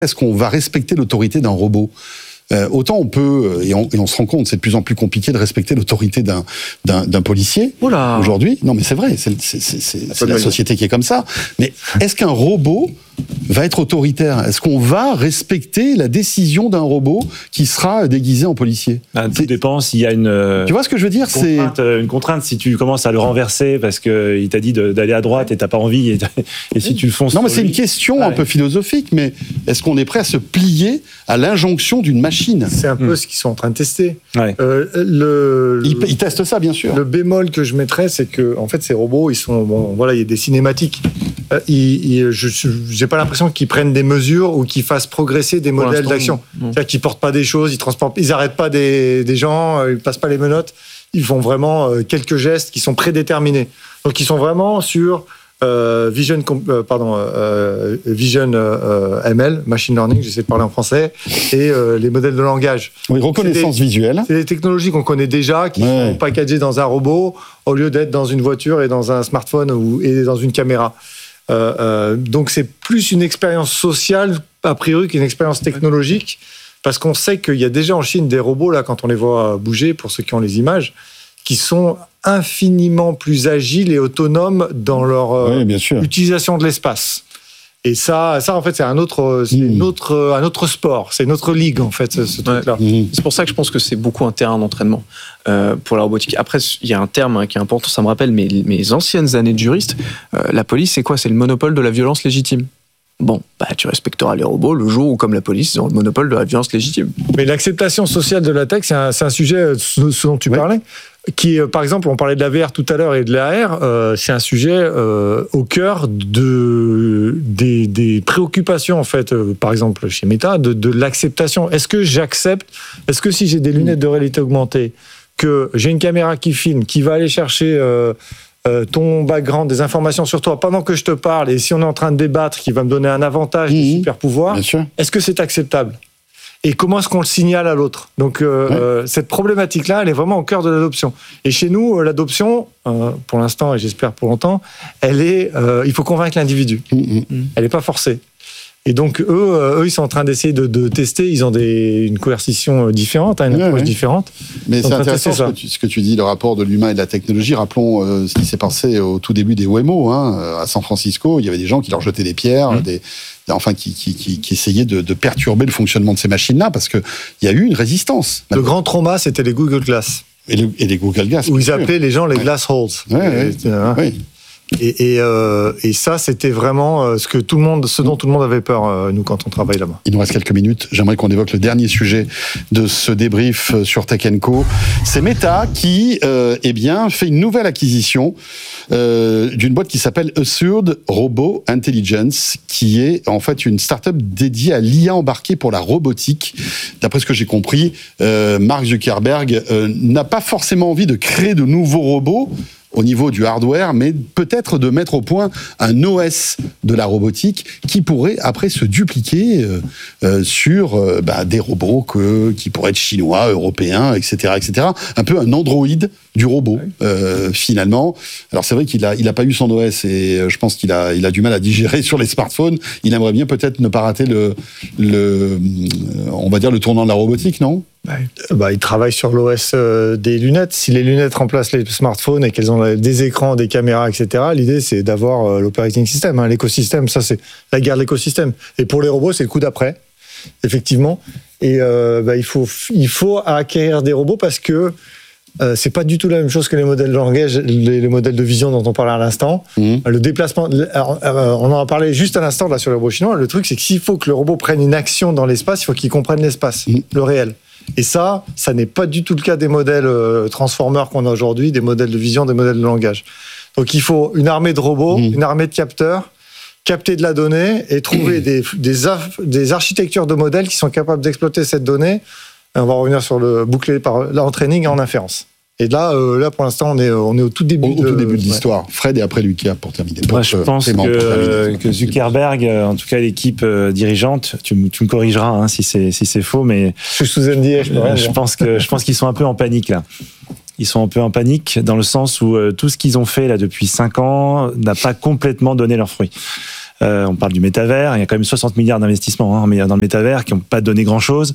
est-ce qu'on va respecter l'autorité d'un robot ? Autant on peut, et on se rend compte, c'est de plus en plus compliqué de respecter l'autorité d'un policier aujourd'hui. Non, mais c'est vrai, c'est la société qui est comme ça. Mais est-ce qu'un robot va être autoritaire ? Est-ce qu'on va respecter la décision d'un robot qui sera déguisé en policier ? Tout dépend s'il y a une... Tu vois ce que je veux dire ? Une contrainte, si tu commences à le renverser parce qu'il t'a dit d'aller à droite et t'as pas envie, et si tu le fonces... Non, mais c'est une question un peu philosophique, mais est-ce qu'on est prêt à se plier à l'injonction d'une machine ? C'est un peu ce qu'ils sont en train de tester. Ouais. Ils testent ça, bien sûr. Le bémol que je mettrais, c'est que en fait, ces robots, ils sont... Bon, voilà, il y a des cinématiques. J'ai pas l'impression qu'ils prennent des mesures ou qu'ils fassent progresser des modèles d'action. C'est-à-dire qu'ils portent pas des choses, ils arrêtent pas des gens, ils passent pas les menottes. Ils font vraiment quelques gestes qui sont prédéterminés. Donc ils sont vraiment sur Vision ML, Machine Learning, j'essaie de parler en français, et les modèles de langage. Oui, reconnaissance visuelle. C'est des technologies qu'on connaît déjà, qui sont packagées dans un robot, au lieu d'être dans une voiture et dans un smartphone et dans une caméra. Donc c'est plus une expérience sociale, a priori, qu'une expérience technologique, parce qu'on sait qu'il y a déjà en Chine des robots, là, quand on les voit bouger, pour ceux qui ont les images, qui sont infiniment plus agiles et autonomes dans leur utilisation de l'espace. Et ça en fait, c'est un autre sport, c'est une autre ligue, en fait, ce truc-là. C'est pour ça que je pense que c'est beaucoup un terrain d'entraînement pour la robotique. Après, il y a un terme qui est important, ça me rappelle mes anciennes années de juriste. La police, c'est quoi ? C'est le monopole de la violence légitime. Bon, tu respecteras les robots le jour où, comme la police, ils ont le monopole de la violence légitime. Mais l'acceptation sociale de la tech, c'est un sujet, ce dont tu parlais, qui, par exemple, on parlait de la VR tout à l'heure et de l'AR, c'est un sujet au cœur des préoccupations, en fait, par exemple, chez Meta, de l'acceptation. Est-ce que si j'ai des lunettes de réalité augmentée, que j'ai une caméra qui filme, qui va aller chercher... ton background, des informations sur toi pendant que je te parle, et si on est en train de débattre, qui va me donner un avantage, des super pouvoirs, est-ce que c'est acceptable ? Et comment est-ce qu'on le signale à l'autre ? Donc cette problématique-là, elle est vraiment au cœur de l'adoption. Et chez nous, l'adoption, pour l'instant, et j'espère pour longtemps, il faut convaincre l'individu. Elle n'est pas forcée. Et donc, eux, ils sont en train d'essayer de tester. Ils ont une coercition différente, une approche différente. Mais c'est intéressant ce que tu dis, le rapport de l'humain et de la technologie. Rappelons ce qui s'est passé au tout début des Waymo, à San Francisco. Il y avait des gens qui leur jetaient des pierres, qui essayaient de perturber le fonctionnement de ces machines-là, parce qu'il y a eu une résistance. Le grand trauma, c'était les Google Glass. Et les Google Glass. Où ils appelaient les gens les glass holes. Et ça, c'était vraiment ce dont tout le monde avait peur, nous, quand on travaille là-bas. Il nous reste quelques minutes. J'aimerais qu'on évoque le dernier sujet de ce débrief sur Tech & Co. C'est Meta qui, fait une nouvelle acquisition d'une boîte qui s'appelle Assured Robot Intelligence, qui est en fait une start-up dédiée à l'IA embarquée pour la robotique. D'après ce que j'ai compris, Mark Zuckerberg n'a pas forcément envie de créer de nouveaux robots au niveau du hardware, mais peut-être de mettre au point un OS de la robotique qui pourrait après se dupliquer sur des robots qui pourraient être chinois, européens, etc., etc. Un peu un Android du robot, finalement. Alors c'est vrai qu'il a pas eu son OS et je pense qu'il a du mal à digérer sur les smartphones. Il aimerait bien peut-être ne pas rater on va dire le tournant de la robotique, non ? Il travaille sur l'OS des lunettes. Si les lunettes remplacent les smartphones et qu'elles ont des écrans, des caméras, etc., l'idée, c'est d'avoir l'operating system. L'écosystème, ça, c'est la guerre de l'écosystème. Et pour les robots, c'est le coup d'après, effectivement. Et il faut acquérir des robots parce que c'est pas du tout la même chose que les modèles de langage, les modèles de vision dont on parlait à l'instant. Le déplacement, on en a parlé juste à l'instant là sur le robot chinois. Le truc, c'est que s'il faut que le robot prenne une action dans l'espace, il faut qu'il comprenne l'espace, le réel. Et ça n'est pas du tout le cas des modèles transformers qu'on a aujourd'hui, des modèles de vision, des modèles de langage. Donc il faut une armée de robots, une armée de capteurs, capter de la donnée et trouver des architectures de modèles qui sont capables d'exploiter cette donnée. Et on va revenir sur le bouclé par l'entraining en inférence. Et là, pour l'instant, on est au tout début. Au tout début de l'histoire. Fred et après Lucas pour terminer. Moi, je pense que Zuckerberg, en tout cas l'équipe dirigeante, tu me corrigeras si c'est faux, mais je suis sous NDA, je pense qu'ils sont un peu en panique là. Ils sont un peu en panique dans le sens où tout ce qu'ils ont fait là depuis 5 ans n'a pas complètement donné leurs fruits. On parle du métavers. Il y a quand même 60 milliards d'investissements dans le métavers qui n'ont pas donné grand-chose.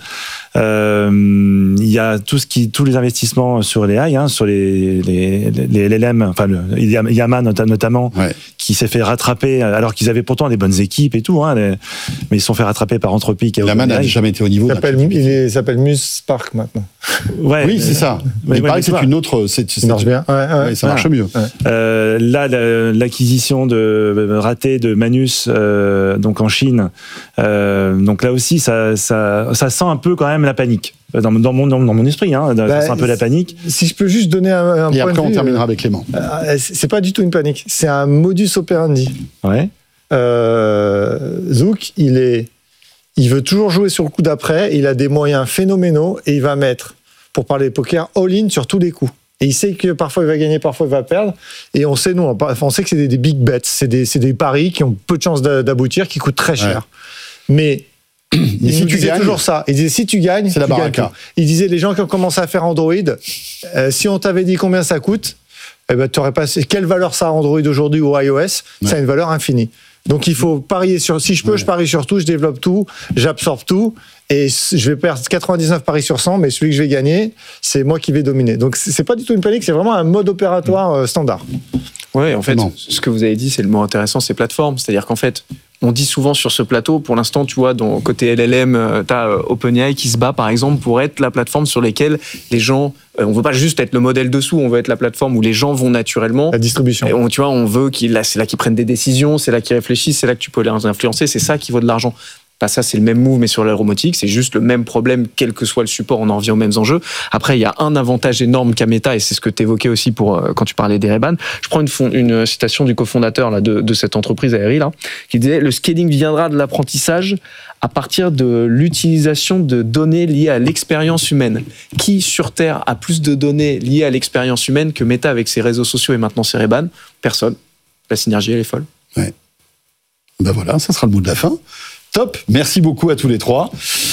Il y a tous les investissements sur les AI, sur les LLM, enfin Yama notamment, qui s'est fait rattraper alors qu'ils avaient pourtant des bonnes équipes et tout, mais ils se sont fait rattraper par Anthropic. Yama n'a jamais été au niveau. Il s'appelle Spark maintenant. Oui, c'est ça. Mais il paraît que c'est une autre. Ça marche bien. Ça marche mieux. Là, l'acquisition ratée de Manus, donc en Chine. Donc là aussi, ça sent un peu quand même la panique. Dans mon esprit, ça sent un peu la panique. Si je peux juste donner un point de vue. Et après, on terminera avec Clément. C'est pas du tout une panique. C'est un modus operandi. Ouais. Zouk, il veut toujours jouer sur le coup d'après. Il a des moyens phénoménaux et il va mettre, pour parler poker, all-in sur tous les coups. Et il sait que parfois il va gagner, parfois il va perdre. Et on sait, on sait que c'est des big bets. C'est des paris qui ont peu de chances d'aboutir, qui coûtent très cher. Mais il si tu disait gagnes, toujours ça. Il disait si tu gagnes, c'est la baraka. Il disait les gens qui ont commencé à faire Android, si on t'avait dit combien ça coûte, t'aurais pas. Quelle valeur ça a Android aujourd'hui ou iOS? Ça a une valeur infinie. Donc il faut parier sur. Si je peux, je parie sur tout, je développe tout, j'absorbe tout. Et je vais perdre 99 paris sur 100, mais celui que je vais gagner, c'est moi qui vais dominer. Donc c'est pas du tout une panique, c'est vraiment un mode opératoire standard. Ouais, en fait, ce que vous avez dit, c'est le mot intéressant, c'est plateforme. C'est-à-dire qu'en fait, on dit souvent sur ce plateau, pour l'instant, tu vois, dans côté LLM, t'as OpenAI qui se bat, par exemple, pour être la plateforme sur laquelle les gens, on veut pas juste être le modèle dessous, on veut être la plateforme où les gens vont naturellement. La distribution. Et on veut c'est là qu'ils prennent des décisions, c'est là qu'ils réfléchissent, c'est là que tu peux les influencer, c'est ça qui vaut de l'argent. Pas ça, c'est le même move, mais sur l'aéromotique, c'est juste le même problème, quel que soit le support, on en revient aux mêmes enjeux. Après, il y a un avantage énorme qu'a Meta, et c'est ce que tu évoquais aussi quand tu parlais d'Ereban. Je prends une citation du cofondateur là, de cette entreprise aérienne, là, qui disait « Le scaling viendra de l'apprentissage à partir de l'utilisation de données liées à l'expérience humaine. Qui, sur Terre, a plus de données liées à l'expérience humaine que Meta avec ses réseaux sociaux et maintenant ses Ereban? Personne. La synergie, elle est folle. » Ouais. Ben voilà, ça sera le mot de la fin. Top, merci beaucoup à tous les trois.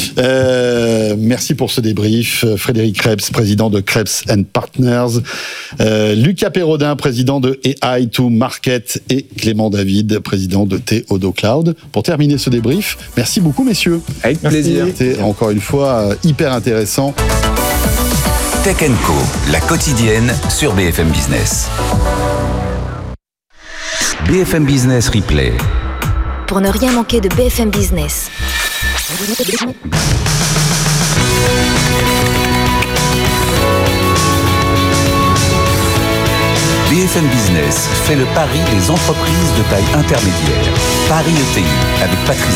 Merci pour ce débrief. Frédéric Krebs, président de Krebs & Partners. Lucas Perrodin, président de AI2Market. Et Clément David, président de Theodo Cloud. Pour terminer ce débrief, merci beaucoup messieurs. Avec plaisir. C'était encore une fois hyper intéressant. Tech & Co, la quotidienne sur BFM Business. BFM Business Replay. Pour ne rien manquer de BFM Business. BFM Business fait le pari des entreprises de taille intermédiaire. Paris ETI avec Patrice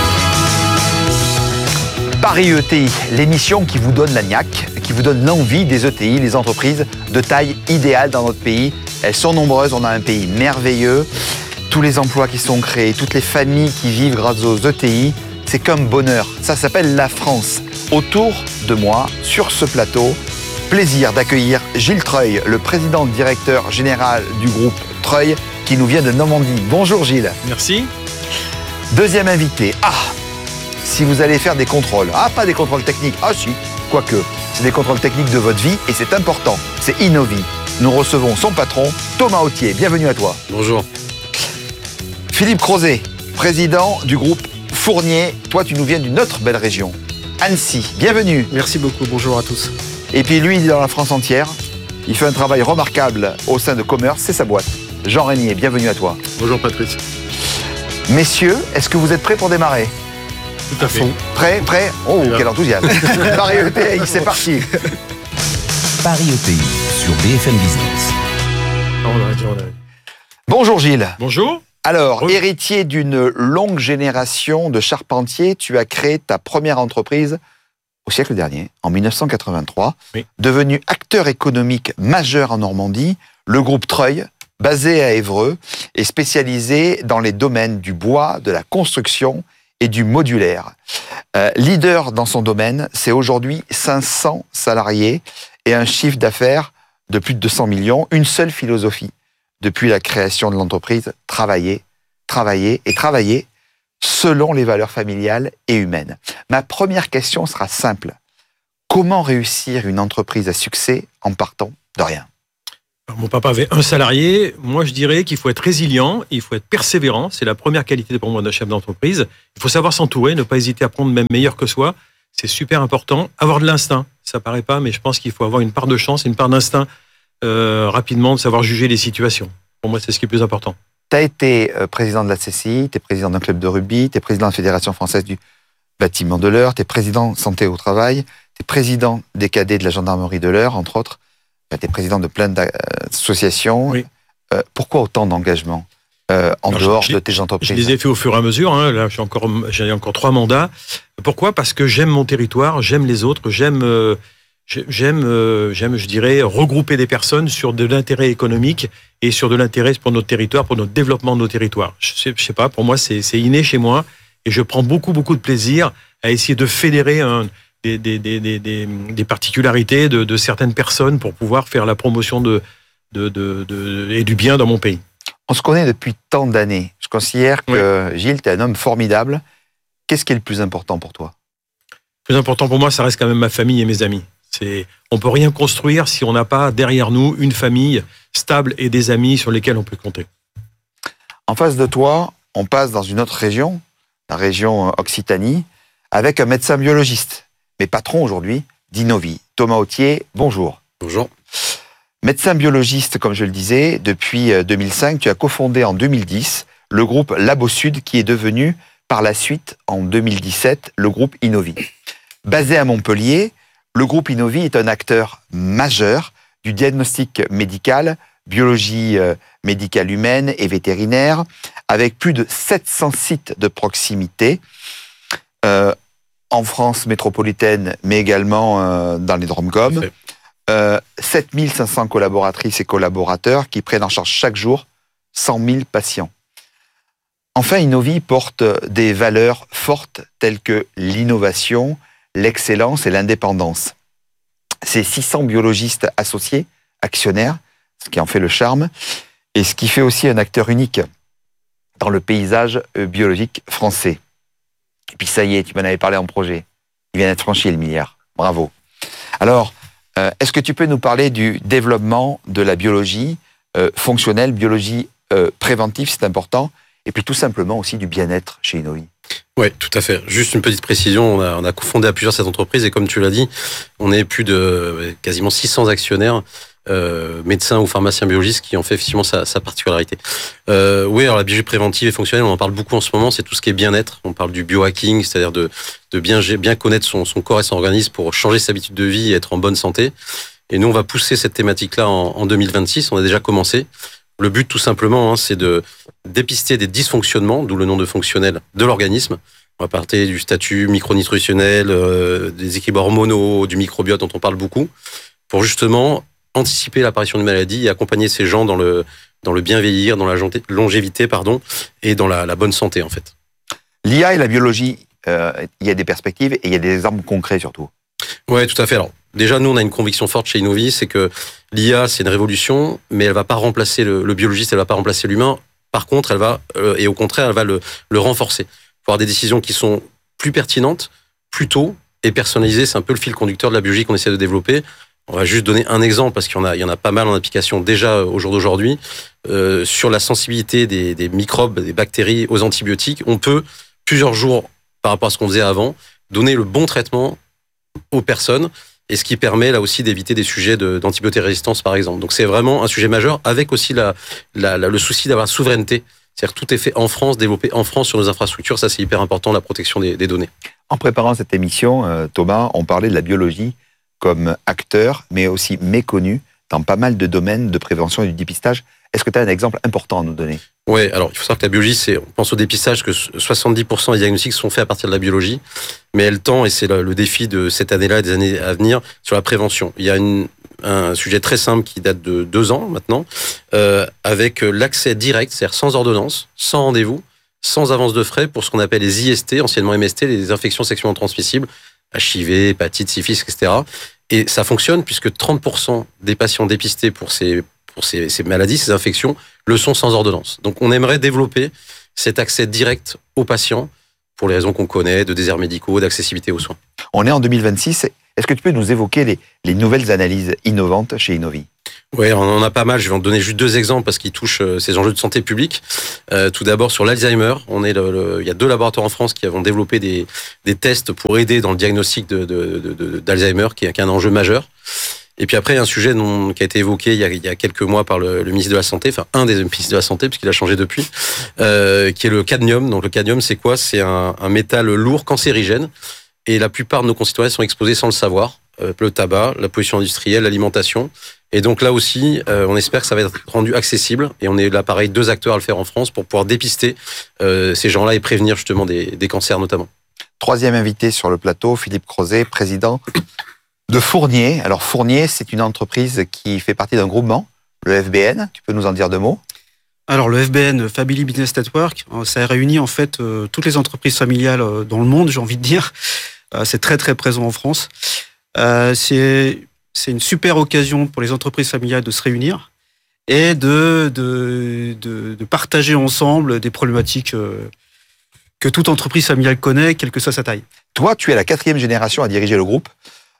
Béguet. Paris ETI, l'émission qui vous donne la niaque, qui vous donne l'envie des ETI, les entreprises de taille idéale dans notre pays. Elles sont nombreuses, on a un pays merveilleux. Tous les emplois qui sont créés, toutes les familles qui vivent grâce aux ETI, c'est comme bonheur. Ça s'appelle la France. Autour de moi, sur ce plateau, plaisir d'accueillir Gilles Treuil, le président directeur général du groupe Treuil, qui nous vient de Normandie. Bonjour Gilles. Merci. Deuxième invité. Si vous allez faire des contrôles. Pas des contrôles techniques. Si, quoique. C'est des contrôles techniques de votre vie et c'est important. C'est Innovi. Nous recevons son patron, Thomas Autier. Bienvenue à toi. Bonjour. Philippe Crozet, président du groupe Fournier. Toi, tu nous viens d'une autre belle région, Annecy. Bienvenue. Merci beaucoup, bonjour à tous. Et puis lui, il est dans la France entière. Il fait un travail remarquable au sein de Commerce, c'est sa boîte. Jean Régnier, bienvenue à toi. Bonjour Patrice. Messieurs, est-ce que vous êtes prêts pour démarrer? Tout à fond. Prêt? Oh, quel enthousiasme. Paris ETI, c'est parti. Paris ETI sur BFM Business. On a dit. Bonjour Gilles. Bonjour. Alors, héritier d'une longue génération de charpentiers, tu as créé ta première entreprise au siècle dernier, en 1983, devenu acteur économique majeur en Normandie, le groupe Treuil, basé à Évreux, est spécialisé dans les domaines du bois, de la construction et du modulaire. Leader dans son domaine, c'est aujourd'hui 500 salariés et un chiffre d'affaires de plus de 200 millions, une seule philosophie. Depuis la création de l'entreprise, travailler, travailler et travailler selon les valeurs familiales et humaines. Ma première question sera simple. Comment réussir une entreprise à succès en partant de rien? Alors, mon papa avait un salarié. Moi, je dirais qu'il faut être résilient, il faut être persévérant. C'est la première qualité pour moi d'un chef d'entreprise. Il faut savoir s'entourer, ne pas hésiter à prendre même meilleur que soi. C'est super important. Avoir de l'instinct, ça paraît pas, mais je pense qu'il faut avoir une part de chance, une part d'instinct rapidement, de savoir juger les situations. Pour moi, c'est ce qui est le plus important. Tu as été président de la CCI, tu es président d'un club de rugby, tu es président de la Fédération française du bâtiment de l'Eure, tu es président santé au travail, tu es président des cadets de la gendarmerie de l'Eure, entre autres. Tu es président de plein d'associations. Oui. Pourquoi autant d'engagement dehors de tes entreprises? Je les ai fait au fur et à mesure. Hein. Là, j'ai encore 3 mandats. Pourquoi? Parce que j'aime mon territoire, j'aime les autres, j'aime, je dirais, regrouper des personnes sur de l'intérêt économique et sur de l'intérêt pour notre territoire, pour notre développement de nos territoires. Je sais pas, pour moi, c'est inné chez moi et je prends beaucoup de plaisir à essayer de fédérer des particularités de certaines personnes pour pouvoir faire la promotion et du bien dans mon pays. On se connaît depuis tant d'années. Je considère que Gilles, tu es un homme formidable. Qu'est-ce qui est le plus important pour toi? Le plus important pour moi, ça reste quand même ma famille et mes amis. On peut rien construire si on n'a pas derrière nous une famille stable et des amis sur lesquels on peut compter. En face de toi, on passe dans une autre région, la région Occitanie, avec un médecin biologiste, mais patron aujourd'hui d'Innovi. Thomas Autier, bonjour. Bonjour. Médecin biologiste, comme je le disais, depuis 2005, tu as cofondé en 2010 le groupe Labo Sud, qui est devenu par la suite, en 2017, le groupe Innovi. Basé à Montpellier, le groupe Innovi est un acteur majeur du diagnostic médical, biologie médicale humaine et vétérinaire, avec plus de 700 sites de proximité en France métropolitaine, mais également dans les DROM-COM. 7500 collaboratrices et collaborateurs qui prennent en charge chaque jour 100 000 patients. Enfin, Innovi porte des valeurs fortes telles que l'innovation, l'excellence et l'indépendance. C'est 600 biologistes associés, actionnaires, ce qui en fait le charme, et ce qui fait aussi un acteur unique dans le paysage biologique français. Et puis ça y est, tu m'en avais parlé en projet. Il vient d'être franchi le milliard. Bravo. Alors, est-ce que tu peux nous parler du développement de la biologie fonctionnelle, biologie préventive, c'est important, et puis tout simplement aussi du bien-être chez Innovi? Oui, tout à fait. Juste une petite précision, on a cofondé à plusieurs cette entreprise et comme tu l'as dit, on est plus de quasiment 600 actionnaires, médecins ou pharmaciens biologistes qui ont fait effectivement sa particularité. Oui, alors la biologie préventive et fonctionnelle, on en parle beaucoup en ce moment, c'est tout ce qui est bien-être. On parle du biohacking, c'est-à-dire de bien connaître son corps et son organisme pour changer ses habitudes de vie et être en bonne santé. Et nous, on va pousser cette thématique-là en 2026, on a déjà commencé. Le but, tout simplement, c'est de dépister des dysfonctionnements, d'où le nom de fonctionnel, de l'organisme. On va parler du statut micronutritionnel, des équilibres hormonaux, du microbiote dont on parle beaucoup, pour justement anticiper l'apparition de maladies et accompagner ces gens dans le bien vieillir, dans la longévité, et dans la bonne santé, en fait. L'IA et la biologie, il y a des perspectives et il y a des exemples concrets surtout. Ouais, tout à fait. Alors, déjà, nous, on a une conviction forte chez Innovi, c'est que l'IA, c'est une révolution, mais elle va pas remplacer le biologiste, elle va pas remplacer l'humain. Par contre, elle va, et au contraire, elle va le renforcer. Pour avoir des décisions qui sont plus pertinentes, plus tôt et personnalisées. C'est un peu le fil conducteur de la biologie qu'on essaie de développer. On va juste donner un exemple, parce qu'il y en a pas mal en application déjà au jour d'aujourd'hui. Sur la sensibilité des microbes, des bactéries aux antibiotiques, on peut, plusieurs jours par rapport à ce qu'on faisait avant, donner le bon traitement aux personnes, et ce qui permet là aussi d'éviter des sujets d'antibiotérésistance par exemple. Donc c'est vraiment un sujet majeur, avec aussi le souci d'avoir la souveraineté. C'est-à-dire que tout est fait en France, développé en France sur nos infrastructures, ça c'est hyper important, la protection des données. En préparant cette émission, Thomas, on parlait de la biologie comme acteur, mais aussi méconnu dans pas mal de domaines de prévention et du dépistage. Est-ce que tu as un exemple important à nous donner? Oui, alors il faut savoir que la biologie, on pense au dépistage, que 70% des diagnostics sont faits à partir de la biologie, mais elle tend, et c'est le défi de cette année-là et des années à venir, sur la prévention. Il y a un sujet très simple qui date de 2 ans maintenant, avec l'accès direct, c'est-à-dire sans ordonnance, sans rendez-vous, sans avance de frais, pour ce qu'on appelle les IST, anciennement MST, les infections sexuellement transmissibles, HIV, hépatite, syphilis, etc. Et ça fonctionne puisque 30% des patients dépistés pour ces maladies, ces infections, le sont sans ordonnance. Donc on aimerait développer cet accès direct aux patients pour les raisons qu'on connaît, de déserts médicaux, d'accessibilité aux soins. On est en 2026. Est-ce que tu peux nous évoquer les nouvelles analyses innovantes chez Innovi? Oui, on en a pas mal. Je vais en donner juste 2 exemples parce qu'ils touchent ces enjeux de santé publique. Tout d'abord, sur l'Alzheimer, il y a 2 laboratoires en France qui ont développé des tests pour aider dans le diagnostic d'Alzheimer, qui est un enjeu majeur. Et puis après, un sujet qui a été évoqué il y a quelques mois par le ministre de la Santé, enfin un des ministres de la Santé, puisqu'il a changé depuis, qui est le cadmium. Donc le cadmium, c'est quoi ? C'est un métal lourd, cancérigène, et la plupart de nos concitoyens sont exposés sans le savoir. Le tabac, la pollution industrielle, l'alimentation. Et donc là aussi, on espère que ça va être rendu accessible. Et on est là, pareil, 2 acteurs à le faire en France pour pouvoir dépister ces gens-là et prévenir justement des cancers notamment. 3e invité sur le plateau, Philippe Crozet, président de Fournier. Alors Fournier, c'est une entreprise qui fait partie d'un groupement, le FBN. Tu peux nous en dire 2 mots ? Alors le FBN, Family Business Network, ça réunit en fait toutes les entreprises familiales dans le monde, j'ai envie de dire. C'est très très présent en France. C'est une super occasion pour les entreprises familiales de se réunir et de partager ensemble des problématiques que toute entreprise familiale connaît, quelle que soit sa taille. Toi, tu es la 4e génération à diriger le groupe.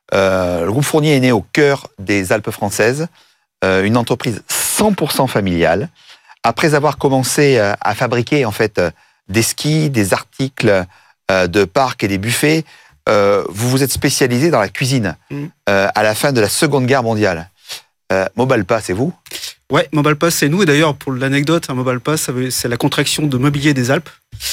Le groupe Fournier est né au cœur des Alpes françaises, une entreprise 100% familiale. Après avoir commencé à fabriquer en fait des skis, des articles de parc et des buffets, vous vous êtes spécialisé dans la cuisine à la fin de la Seconde Guerre mondiale. Mobalpa, c'est vous ? Ouais, Mobalpa, c'est nous. Et d'ailleurs, pour l'anecdote, Mobalpa, c'est la contraction de Mobilier des Alpes.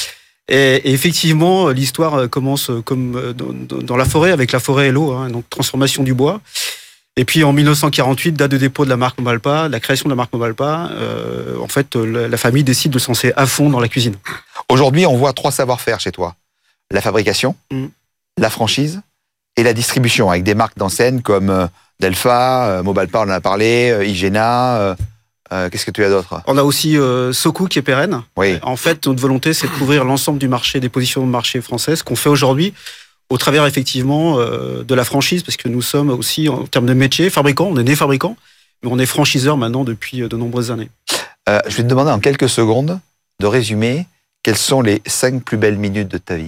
Et effectivement, l'histoire commence comme dans la forêt, avec la forêt et l'eau, hein, donc transformation du bois. Et puis en 1948, date de dépôt de la marque Mobalpa, la création de la marque Mobalpa, en fait, la famille décide de se lancer à fond dans la cuisine. Aujourd'hui, on voit 3 savoir-faire chez toi. La fabrication, la franchise et la distribution, avec des marques d'enseigne comme Delpha, Mobalpa, on en a parlé, Igena. Qu'est-ce que tu as d'autre ? On a aussi Soku qui est pérenne. Oui. En fait, notre volonté, c'est de couvrir l'ensemble du marché, des positions de marché françaises, qu'on fait aujourd'hui au travers effectivement de la franchise, parce que nous sommes aussi, en termes de métier, fabricants, on est né fabricants, mais on est franchiseurs maintenant depuis de nombreuses années. Je vais te demander en quelques secondes de résumer quelles sont les 5 plus belles minutes de ta vie.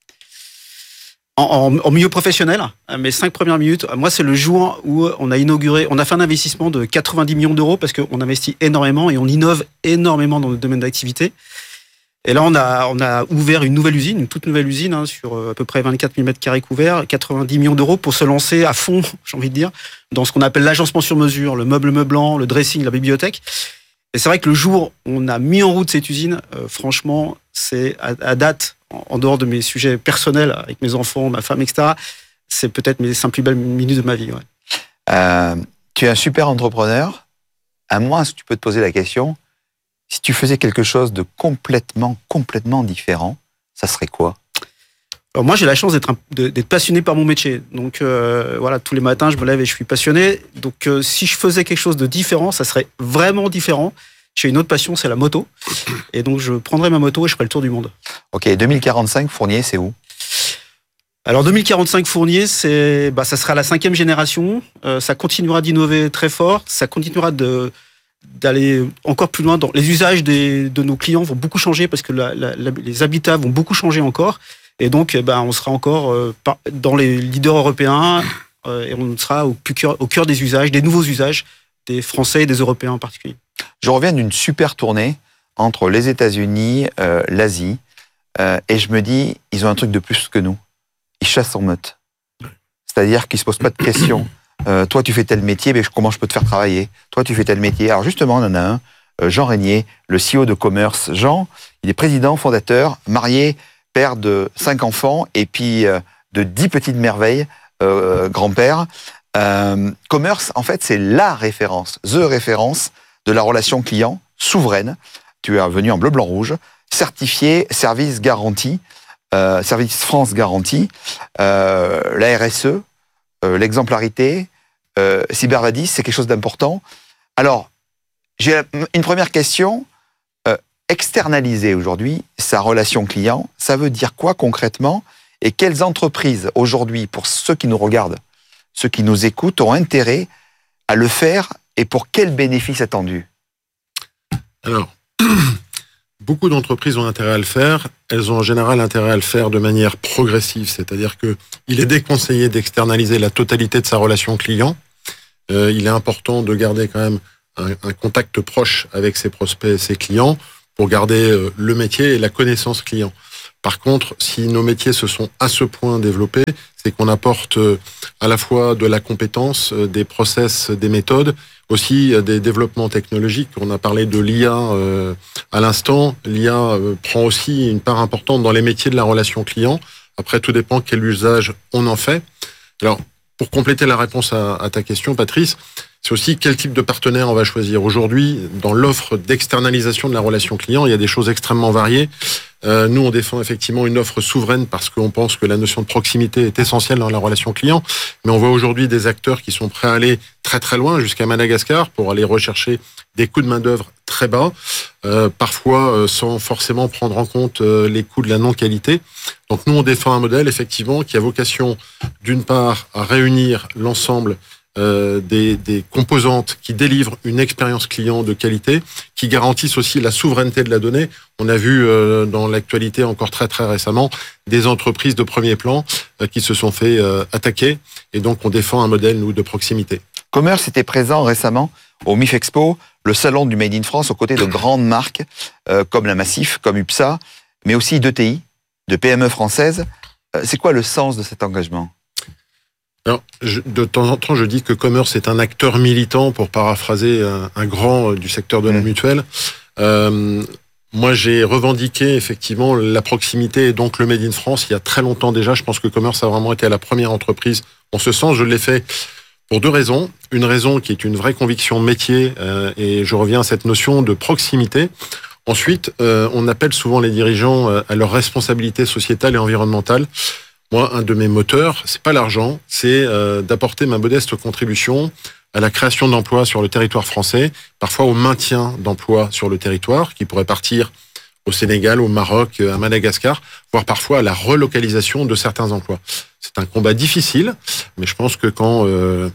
En milieu professionnel, mes 5 premières minutes, moi, c'est le jour où on a fait un investissement de 90 millions d'euros parce qu'on investit énormément et on innove énormément dans notre domaine d'activité. Et là, on a ouvert une nouvelle usine, une toute nouvelle usine, sur à peu près 24 000 m² couverts, 90 millions d'euros pour se lancer à fond, j'ai envie de dire, dans ce qu'on appelle l'agencement sur mesure, le meuble meublant, le dressing, la bibliothèque. Et c'est vrai que le jour où on a mis en route cette usine, franchement, c'est à date, en dehors de mes sujets personnels avec mes enfants, ma femme, etc., c'est peut-être mes 5 plus belles minutes de ma vie. Ouais. Tu es un super entrepreneur. À moi, si tu peux te poser la question, si tu faisais quelque chose de complètement différent, ça serait quoi ? Alors moi, j'ai la chance d'être passionné par mon métier. Donc voilà, tous les matins, je me lève et je suis passionné. Donc si je faisais quelque chose de différent, ça serait vraiment différent. J'ai une autre passion, c'est la moto. Et donc, je prendrai ma moto et je ferai le tour du monde. Ok, 2045, Fournier, c'est où ? Alors, 2045, Fournier, ça sera la 5e génération. Ça continuera d'innover très fort. Ça continuera d'aller encore plus loin. Les usages de nos clients vont beaucoup changer parce que les habitats vont beaucoup changer encore. Et donc, on sera encore dans les leaders européens et on sera au cœur des usages, des nouveaux usages des Français et des Européens en particulier. Je reviens d'une super tournée entre les États-Unis, l'Asie, et je me dis, ils ont un truc de plus que nous. Ils chassent en meute. C'est-à-dire qu'ils se posent pas de questions. Toi, tu fais tel métier, mais comment je peux te faire travailler ? Toi, tu fais tel métier. Alors justement, on en a un, Jean Régnier, le CEO de Commerce. Jean, il est président, fondateur, marié, père de 5 enfants, et puis de 10 petites merveilles, grand-père. Commerce, en fait, c'est la référence, the référence de la relation client souveraine. Tu es venu en bleu, blanc, rouge, certifié, service garanti, service France garantie, la RSE, l'exemplarité, Cybervadis, c'est quelque chose d'important. Alors, j'ai une première question. Externaliser aujourd'hui sa relation client, ça veut dire quoi concrètement ? Et quelles entreprises aujourd'hui, pour ceux qui nous regardent, ceux qui nous écoutent, ont intérêt à le faire et pour quels bénéfices attendus ? Alors, beaucoup d'entreprises ont intérêt à le faire. Elles ont en général intérêt à le faire de manière progressive, c'est-à-dire qu'il est déconseillé d'externaliser la totalité de sa relation client. il est important de garder quand même un contact proche avec ses prospects et ses clients pour garder le métier et la connaissance client. Par contre, si nos métiers se sont à ce point développés, c'est qu'on apporte à la fois de la compétence, des process, des méthodes, aussi des développements technologiques. On a parlé de l'IA à l'instant. L'IA prend aussi une part importante dans les métiers de la relation client. Après, tout dépend quel usage on en fait. Alors, pour compléter la réponse à ta question, Patrice, c'est aussi quel type de partenaire on va choisir. Aujourd'hui, dans l'offre d'externalisation de la relation client, il y a des choses extrêmement variées. Nous, on défend effectivement une offre souveraine parce qu'on pense que la notion de proximité est essentielle dans la relation client. Mais on voit aujourd'hui des acteurs qui sont prêts à aller très très loin, jusqu'à Madagascar, pour aller rechercher des coûts de main-d'œuvre très bas, parfois sans forcément prendre en compte les coûts de la non-qualité. Donc nous, on défend un modèle effectivement qui a vocation, d'une part, à réunir l'ensemble des composantes qui délivrent une expérience client de qualité, qui garantissent aussi la souveraineté de la donnée. On a vu dans l'actualité encore très très récemment des entreprises de premier plan qui se sont fait attaquer, et donc on défend un modèle, nous, de proximité. Commerce était présent récemment au MIF Expo, le salon du Made in France, aux côtés de grandes marques comme la Massif, comme UPSA, mais aussi d'ETI, de PME françaises. C'est quoi le sens de cet engagement ? Alors, de temps en temps, je dis que Commerce est un acteur militant, pour paraphraser un grand du secteur de la mutuelle. Moi, j'ai revendiqué effectivement la proximité et donc le Made in France il y a très longtemps déjà. Je pense que Commerce a vraiment été la première entreprise en ce sens. Je l'ai fait pour deux raisons. Une raison qui est une vraie conviction métier, et je reviens à cette notion de proximité. Ensuite, on appelle souvent les dirigeants à leur responsabilité sociétale et environnementale. Moi, un de mes moteurs, c'est pas l'argent, c'est d'apporter ma modeste contribution à la création d'emplois sur le territoire français, parfois au maintien d'emplois sur le territoire, qui pourraient partir au Sénégal, au Maroc, à Madagascar, voire parfois à la relocalisation de certains emplois. C'est un combat difficile, mais je pense que quand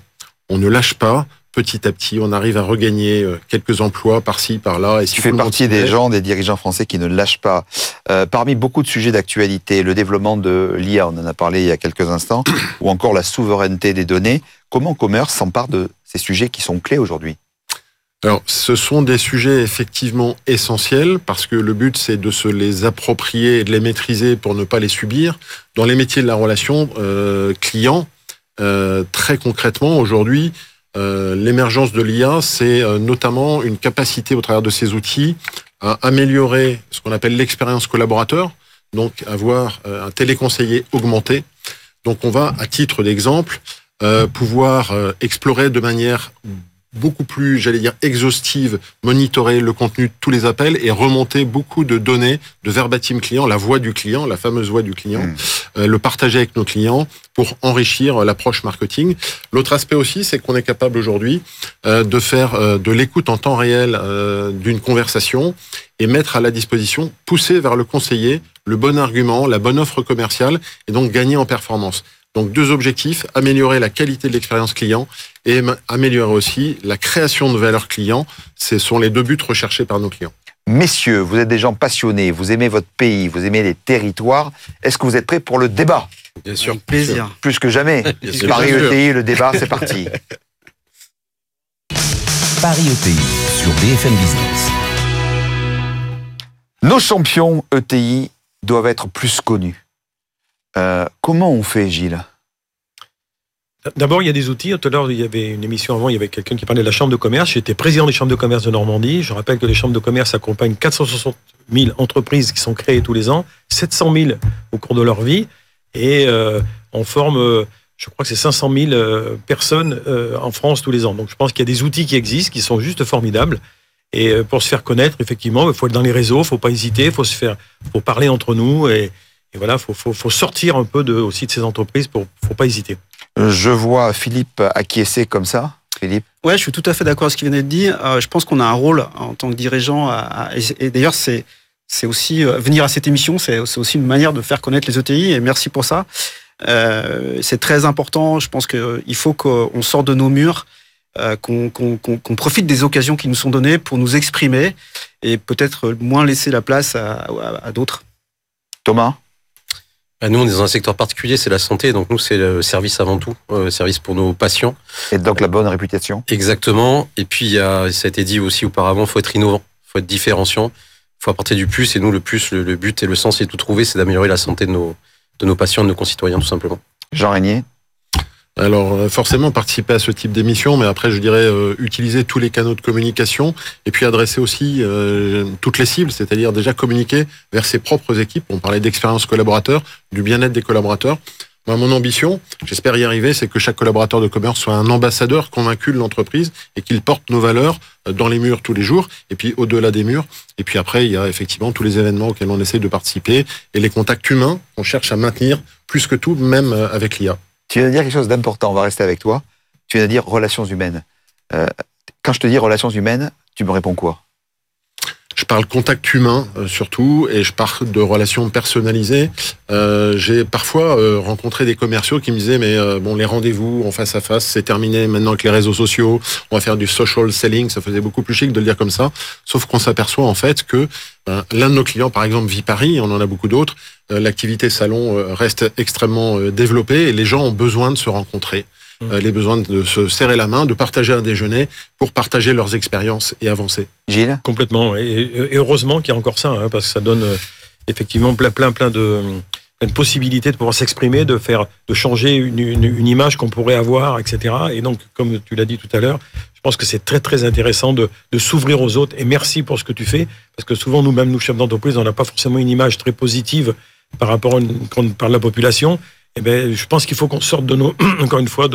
on ne lâche pas, petit à petit, on arrive à regagner quelques emplois par-ci, par-là. Et si tu fais partie des gens, des dirigeants français qui ne lâchent pas. Parmi beaucoup de sujets d'actualité, le développement de l'IA, on en a parlé il y a quelques instants, ou encore la souveraineté des données, comment Commerce s'empare de ces sujets qui sont clés aujourd'hui ? Alors, ce sont des sujets effectivement essentiels, parce que le but, c'est de se les approprier et de les maîtriser pour ne pas les subir. Dans les métiers de la relation client, très concrètement, aujourd'hui, l'émergence de l'IA, c'est notamment une capacité au travers de ces outils à améliorer ce qu'on appelle l'expérience collaborateur, donc avoir un téléconseiller augmenté. Donc on va, à titre d'exemple, pouvoir explorer de manière beaucoup plus, j'allais dire, exhaustive, monitorer le contenu de tous les appels et remonter beaucoup de données de verbatim client, la voix du client, la fameuse voix du client, le partager avec nos clients pour enrichir l'approche marketing. L'autre aspect aussi, c'est qu'on est capable aujourd'hui de faire de l'écoute en temps réel d'une conversation et mettre à la disposition, pousser vers le conseiller le bon argument, la bonne offre commerciale et donc gagner en performance. Donc deux objectifs, améliorer la qualité de l'expérience client et améliorer aussi la création de valeur client. Ce sont les deux buts recherchés par nos clients. Messieurs, vous êtes des gens passionnés, vous aimez votre pays, vous aimez les territoires. Est-ce que vous êtes prêts pour le débat ? Bien sûr. Avec plaisir. Plus que jamais. Paris ETI, le débat, c'est parti. Paris ETI sur BFM Business. Nos champions ETI doivent être plus connus. Comment on fait, Gilles ? D'abord, il y a des outils. Tout à l'heure, il y avait une émission avant, il y avait quelqu'un qui parlait de la Chambre de commerce. J'étais président des chambres de commerce de Normandie. Je rappelle que les chambres de commerce accompagnent 460 000 entreprises qui sont créées tous les ans, 700 000 au cours de leur vie. Et on forme, je crois que c'est 500 000 personnes en France tous les ans. Donc je pense qu'il y a des outils qui existent, qui sont juste formidables. Et pour se faire connaître, effectivement, il faut être dans les réseaux, il ne faut pas hésiter, il faut parler entre nous. Et voilà, faut sortir un peu aussi de ces entreprises, faut pas hésiter. Je vois Philippe acquiescer comme ça. Philippe ? Ouais, je suis tout à fait d'accord avec ce qu'il venait de dire. Je pense qu'on a un rôle en tant que dirigeant. Et d'ailleurs, c'est aussi venir à cette émission, c'est aussi une manière de faire connaître les ETI. Et merci pour ça. C'est très important. Je pense qu'il faut qu'on sorte de nos murs, qu'on profite des occasions qui nous sont données pour nous exprimer et peut-être moins laisser la place à d'autres. Thomas ? Nous, on est dans un secteur particulier, c'est la santé, donc nous, c'est le service avant tout, service pour nos patients. Et donc la bonne réputation. Exactement. Et puis, ça a été dit aussi auparavant, il faut être innovant, il faut être différenciant, il faut apporter du plus. Et nous, le plus, le but et le sens, c'est tout trouver, c'est d'améliorer la santé de nos patients, de nos concitoyens, tout simplement. Jean Régnier. Alors forcément participer à ce type d'émission, mais après je dirais utiliser tous les canaux de communication et puis adresser aussi toutes les cibles, c'est-à-dire déjà communiquer vers ses propres équipes. On parlait d'expérience collaborateur, du bien-être des collaborateurs. Moi, mon ambition, j'espère y arriver, c'est que chaque collaborateur de commerce soit un ambassadeur convaincu de l'entreprise et qu'il porte nos valeurs dans les murs tous les jours et puis au-delà des murs. Et puis après, il y a effectivement tous les événements auxquels on essaie de participer et les contacts humains qu'on cherche à maintenir plus que tout, même avec l'IA. Tu viens de dire quelque chose d'important, on va rester avec toi. Tu viens de dire relations humaines. Quand je te dis relations humaines, tu me réponds quoi? Je parle contact humain surtout, et je parle de relations personnalisées. J'ai parfois rencontré des commerciaux qui me disaient mais bon, les rendez-vous en face à face, c'est terminé maintenant avec les réseaux sociaux, on va faire du social selling, ça faisait beaucoup plus chic de le dire comme ça. Sauf qu'on s'aperçoit en fait que l'un de nos clients, par exemple Viparis, on en a beaucoup d'autres, l'activité salon reste extrêmement développée et les gens ont besoin de se rencontrer. Les besoins de se serrer la main, de partager un déjeuner pour partager leurs expériences et avancer. Gilles ? Complètement. Et heureusement qu'il y a encore ça, parce que ça donne effectivement plein de possibilités de pouvoir s'exprimer, de changer une image qu'on pourrait avoir, etc. Et donc, comme tu l'as dit tout à l'heure, je pense que c'est très très intéressant de s'ouvrir aux autres. Et merci pour ce que tu fais, parce que souvent nous-mêmes, nous chefs d'entreprise, on n'a pas forcément une image très positive par rapport quand on parle de la population. Eh ben, je pense qu'il faut qu'on sorte encore une fois, de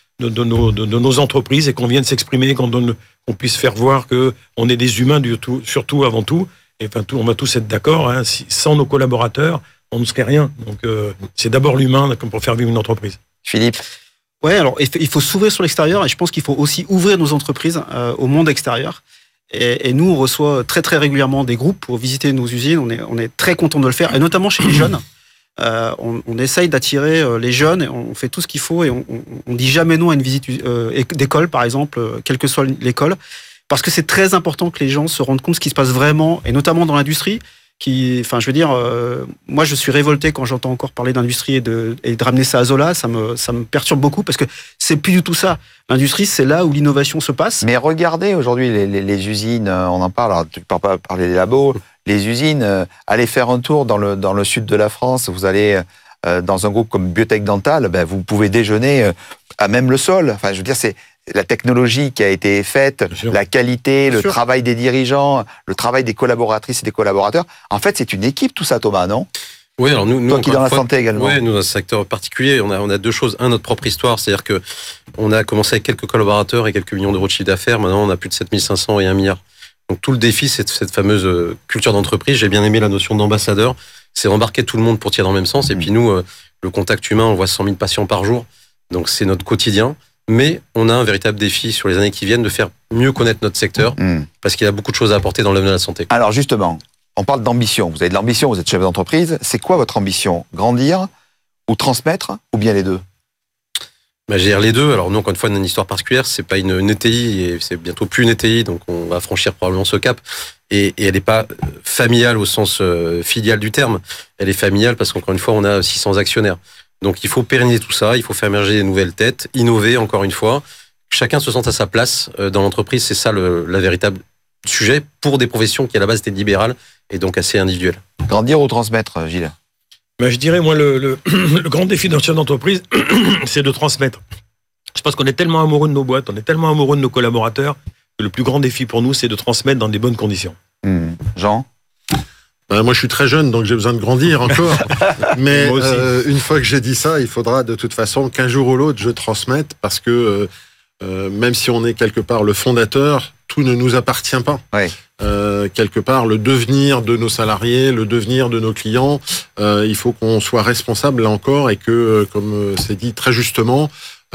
nos entreprises et qu'on vienne s'exprimer, qu'on puisse faire voir que on est des humains surtout avant tout. Et enfin, on va tous être d'accord. Sans nos collaborateurs, on ne serait rien. Donc, c'est d'abord l'humain pour faire vivre une entreprise. Philippe. Ouais, alors il faut s'ouvrir sur l'extérieur et je pense qu'il faut aussi ouvrir nos entreprises au monde extérieur. Et nous, on reçoit très très régulièrement des groupes pour visiter nos usines. On est très content de le faire, et notamment chez les jeunes. On essaye d'attirer les jeunes, et on fait tout ce qu'il faut et on dit jamais non à une visite d'école, par exemple, quelle que soit l'école, parce que c'est très important que les gens se rendent compte de ce qui se passe vraiment, et notamment dans l'industrie. Moi je suis révolté quand j'entends encore parler d'industrie et de ramener ça à Zola, ça me perturbe beaucoup parce que c'est plus du tout ça. L'industrie, c'est là où l'innovation se passe. Mais regardez aujourd'hui les usines, on en parle, alors, tu ne peux pas parler des labos, les usines, allez faire un tour dans le sud de la France, vous allez dans un groupe comme Biotech Dental, vous pouvez déjeuner à même le sol. Enfin, je veux dire, c'est la technologie qui a été faite, la qualité, le travail des dirigeants, le travail des collaboratrices et des collaborateurs. En fait, c'est une équipe tout ça, Thomas, non ? Oui, alors nous toi qui es dans la santé également. Oui, nous dans un secteur particulier, on a deux choses. Notre propre histoire, c'est-à-dire que on a commencé avec quelques collaborateurs et quelques millions d'euros de chiffre d'affaires. Maintenant, on a plus de 7500 et 1 milliard. Donc tout le défi, c'est cette fameuse culture d'entreprise. J'ai bien aimé la notion d'ambassadeur. C'est embarquer tout le monde pour tirer dans le même sens. Et puis nous, le contact humain, on voit 100 000 patients par jour. Donc c'est notre quotidien. Mais on a un véritable défi sur les années qui viennent de faire mieux connaître notre secteur parce qu'il y a beaucoup de choses à apporter dans le domaine de la santé. Alors justement, on parle d'ambition. Vous avez de l'ambition, vous êtes chef d'entreprise. C'est quoi votre ambition ? Grandir ou transmettre ou bien les deux ? Je gère les deux. Alors nous, encore une fois, on a une histoire particulière. C'est pas une ETI et c'est bientôt plus une ETI, donc on va franchir probablement ce cap. Et elle n'est pas familiale au sens filial du terme. Elle est familiale parce qu'encore une fois, on a 600 actionnaires. Donc il faut pérenniser tout ça, il faut faire émerger des nouvelles têtes, innover encore une fois. Chacun se sente à sa place dans l'entreprise, c'est ça la véritable sujet pour des professions qui à la base étaient libérales et donc assez individuelles. Grandir ou transmettre, Gilles ? Je dirais, moi, le grand défi d'un chef d'entreprise, c'est de transmettre. Je pense qu'on est tellement amoureux de nos boîtes, on est tellement amoureux de nos collaborateurs, que le plus grand défi pour nous, c'est de transmettre dans des bonnes conditions. Jean ? Moi, je suis très jeune, donc j'ai besoin de grandir encore. Mais une fois que j'ai dit ça, il faudra de toute façon qu'un jour ou l'autre, je transmette, parce que même si on est quelque part le fondateur, tout ne nous appartient pas. Ouais. Quelque part, le devenir de nos salariés, le devenir de nos clients, il faut qu'on soit responsable là encore et que, comme c'est dit très justement,